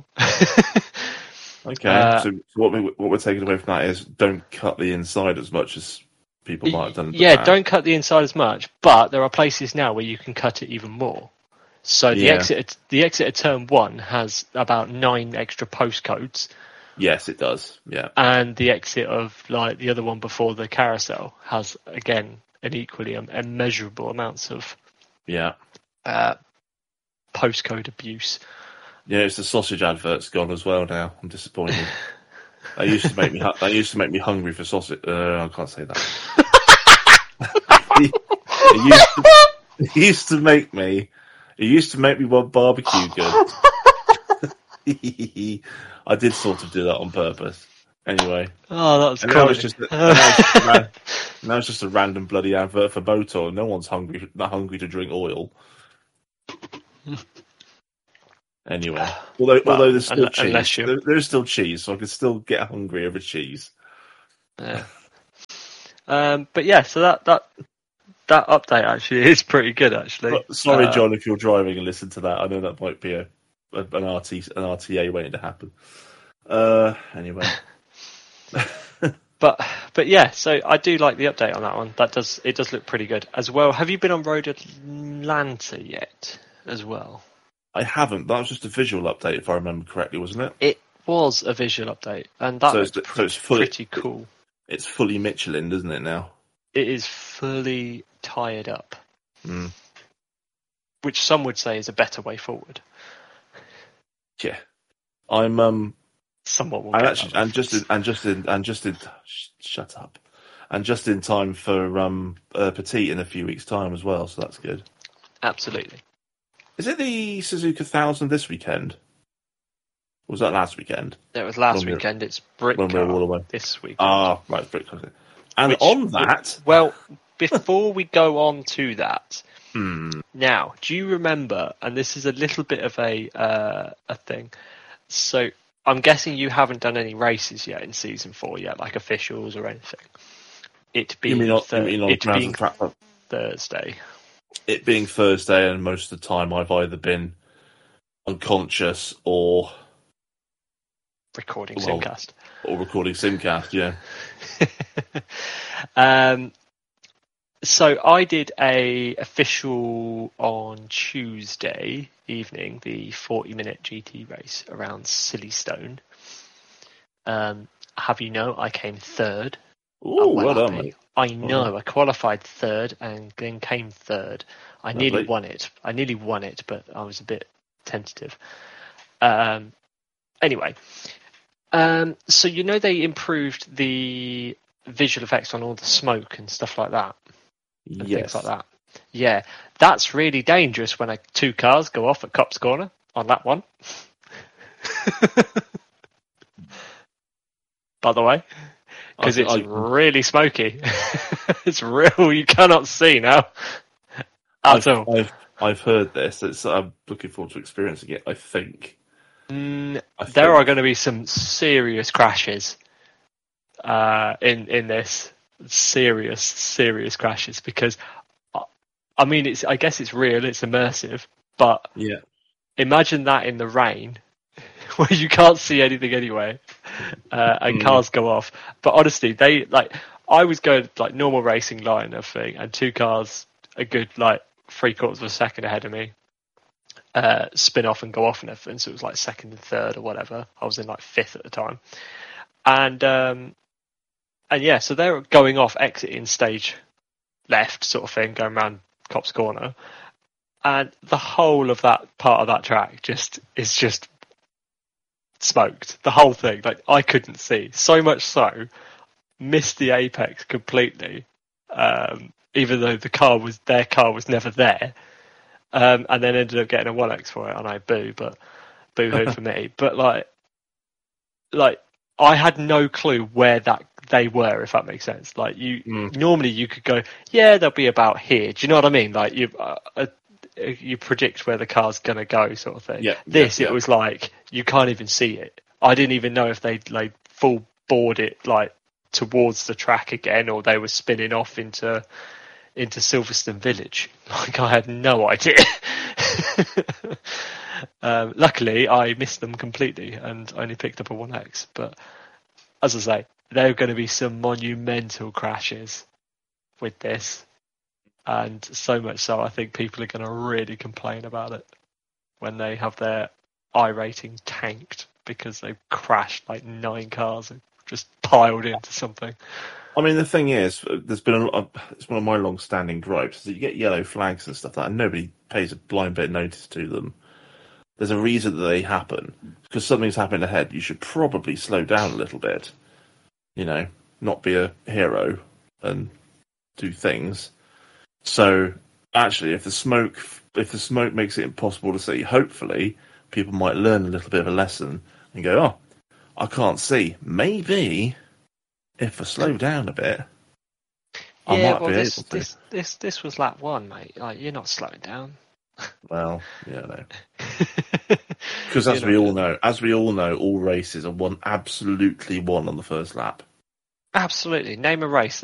S1: Okay,
S2: uh,
S1: so, so what we what we're taking away from that is don't cut the inside as much as people might have done. in the
S2: Yeah,
S1: past.
S2: don't cut the inside as much, but there are places now where you can cut it even more. So the
S1: Yeah.
S2: exit, the exit at turn one has about nine extra postcodes,
S1: Yes, it does. Yeah,
S2: and the exit of like the other one before the carousel has again an equally um, immeasurable amounts of
S1: yeah,
S2: uh, postcode abuse.
S1: yeah. It's the sausage advert's gone as well now. I'm disappointed. They used to make me. hu- They used to make me hungry for sausage. Uh, I can't say that. it, used to, it used to make me. It used to make me want barbecue good. I did sort of do that on purpose. Anyway,
S2: Oh, that was
S1: and now
S2: cool.
S1: it's just a, now, it's just a, ran- now it's just a random bloody advert for Motor. No one's hungry. Not hungry to drink oil. Anyway, although
S2: Well,
S1: although there's still
S2: unle-
S1: cheese,
S2: unless you-
S1: there, there's still cheese, so I can still get hungry over cheese.
S2: Yeah. Um, but yeah, so that that that update actually is pretty good. Actually,
S1: But sorry,
S2: Uh,
S1: John, if you're driving and listen to that, I know that might be a, a an R T an R T A waiting to happen. Uh, anyway.
S2: But but yeah, so I do like the update on that one. That does it does look pretty good as well. Have you been on Road Atlanta yet? As well,
S1: I haven't. That was just a visual update, if I remember correctly, wasn't it?
S2: it was a visual update, and that
S1: So
S2: was
S1: it's- so it's fully-
S2: pretty cool.
S1: It's fully Michelin, isn't it now?
S2: It is fully tired up,
S1: Mm.
S2: which some would say is a better way forward.
S1: Yeah. I'm um.
S2: Someone will
S1: I'm
S2: get
S1: actually
S2: that.
S1: and just in, and just in and just in. Sh- shut up. And just in time for um uh, Petite in a few weeks' time as well, so that's good.
S2: Absolutely.
S1: Is it the Suzuka Thousand this weekend? Or was that last weekend?
S2: It was last
S1: When we were-
S2: weekend. It's
S1: when we were all
S2: Britcar
S1: away.
S2: this week.
S1: Ah, right, Brit And
S2: Which-
S1: on that,
S2: Well, before we go on to that,
S1: hmm,
S2: now, do you remember? And this is a little bit of a uh, a thing. So I'm guessing you haven't done any races yet in season four yet, like officials or anything. It
S1: you
S2: being
S1: mean on,
S2: Thur-
S1: you mean on
S2: it
S1: grounds
S2: being
S1: and track?
S2: Thursday.
S1: It being Thursday, and most of the time I've either been unconscious or
S2: Recording
S1: Well,
S2: Simcast.
S1: or recording Simcast. Yeah.
S2: um, so I did a official on Tuesday evening, the forty minute G T race around Silverstone. Um, have you know I came third?
S1: Ooh,
S2: I'm
S1: well done,
S2: happy.
S1: mate.
S2: I know I qualified third and then came third. I
S1: Lovely.
S2: nearly won it. I nearly won it, but I was a bit tentative. Um, anyway, um, so you know they improved the visual effects on all the smoke and stuff like that, and
S1: Yes.
S2: things like that. Yeah, that's really dangerous when a, two cars go off at Copse Corner on that one. By the way, because
S1: I-
S2: it's
S1: I-
S2: really smoky. It's real. You cannot see now at
S1: I've,
S2: all.
S1: I've I've heard this. It's, I'm looking forward to experiencing it. I think.
S2: Mm,
S1: I
S2: there
S1: think.
S2: are going to be some serious crashes uh, in in this. Serious, serious crashes because, I- I mean, it's. I guess it's real. It's immersive, but
S1: Yeah.
S2: imagine that in the rain, where you can't see anything anyway, uh, and
S1: Mm.
S2: cars go off. But honestly, they like. I was going like normal racing line and everything, and two cars a good like three quarters of a second ahead of me uh, spin off and go off and everything. So it was like second and third or whatever. I was in like fifth at the time, and um, and yeah, so they're going off, exiting stage left, sort of thing, going around Copse Corner, and the whole of that part of that track just is just smoked. The whole thing, like I couldn't see, so much so. Missed the apex completely, um, even though the car was their car was never there, um, and then ended up getting a one X for it. And I boo, but boo hoo for me. But like, like I had no clue where that they were, if that makes sense. Like you,
S1: Mm.
S2: normally you could go, yeah, they'll be about here. Do you know what I mean? Like you, uh, uh, you predict where the car's gonna go, sort of thing.
S1: Yeah,
S2: This
S1: yeah,
S2: it
S1: yeah.
S2: was like you can't even see it. I didn't even know if they like full board it like towards the track again, or they were spinning off into into Silverstone Village. Like I had no idea. um, luckily, I missed them completely and only picked up a one X. But as I say, there are going to be some monumental crashes with this, and so much so, I think people are going to really complain about it when they have their I rating tanked because they've crashed like nine cars and just piled into something.
S1: I mean, the thing is, there's been a lot. It's one of my long-standing gripes that you get yellow flags and stuff like that, and nobody pays a blind bit of notice to them. There's a reason that they happen because something's happened ahead. You should probably slow down a little bit. You know, not be a hero and do things. So, actually, if the smoke, if the smoke makes it impossible to see, hopefully people might learn a little bit of a lesson and go, "Oh, I can't see. Maybe if I slow down a bit, I
S2: yeah,
S1: might
S2: well,
S1: be
S2: this,
S1: able to."
S2: this this this was lap one, mate. Like you're not slowing down.
S1: Well, yeah, no. Because as we all know, as we all know, all races are won absolutely won on the first lap.
S2: Absolutely. Name a race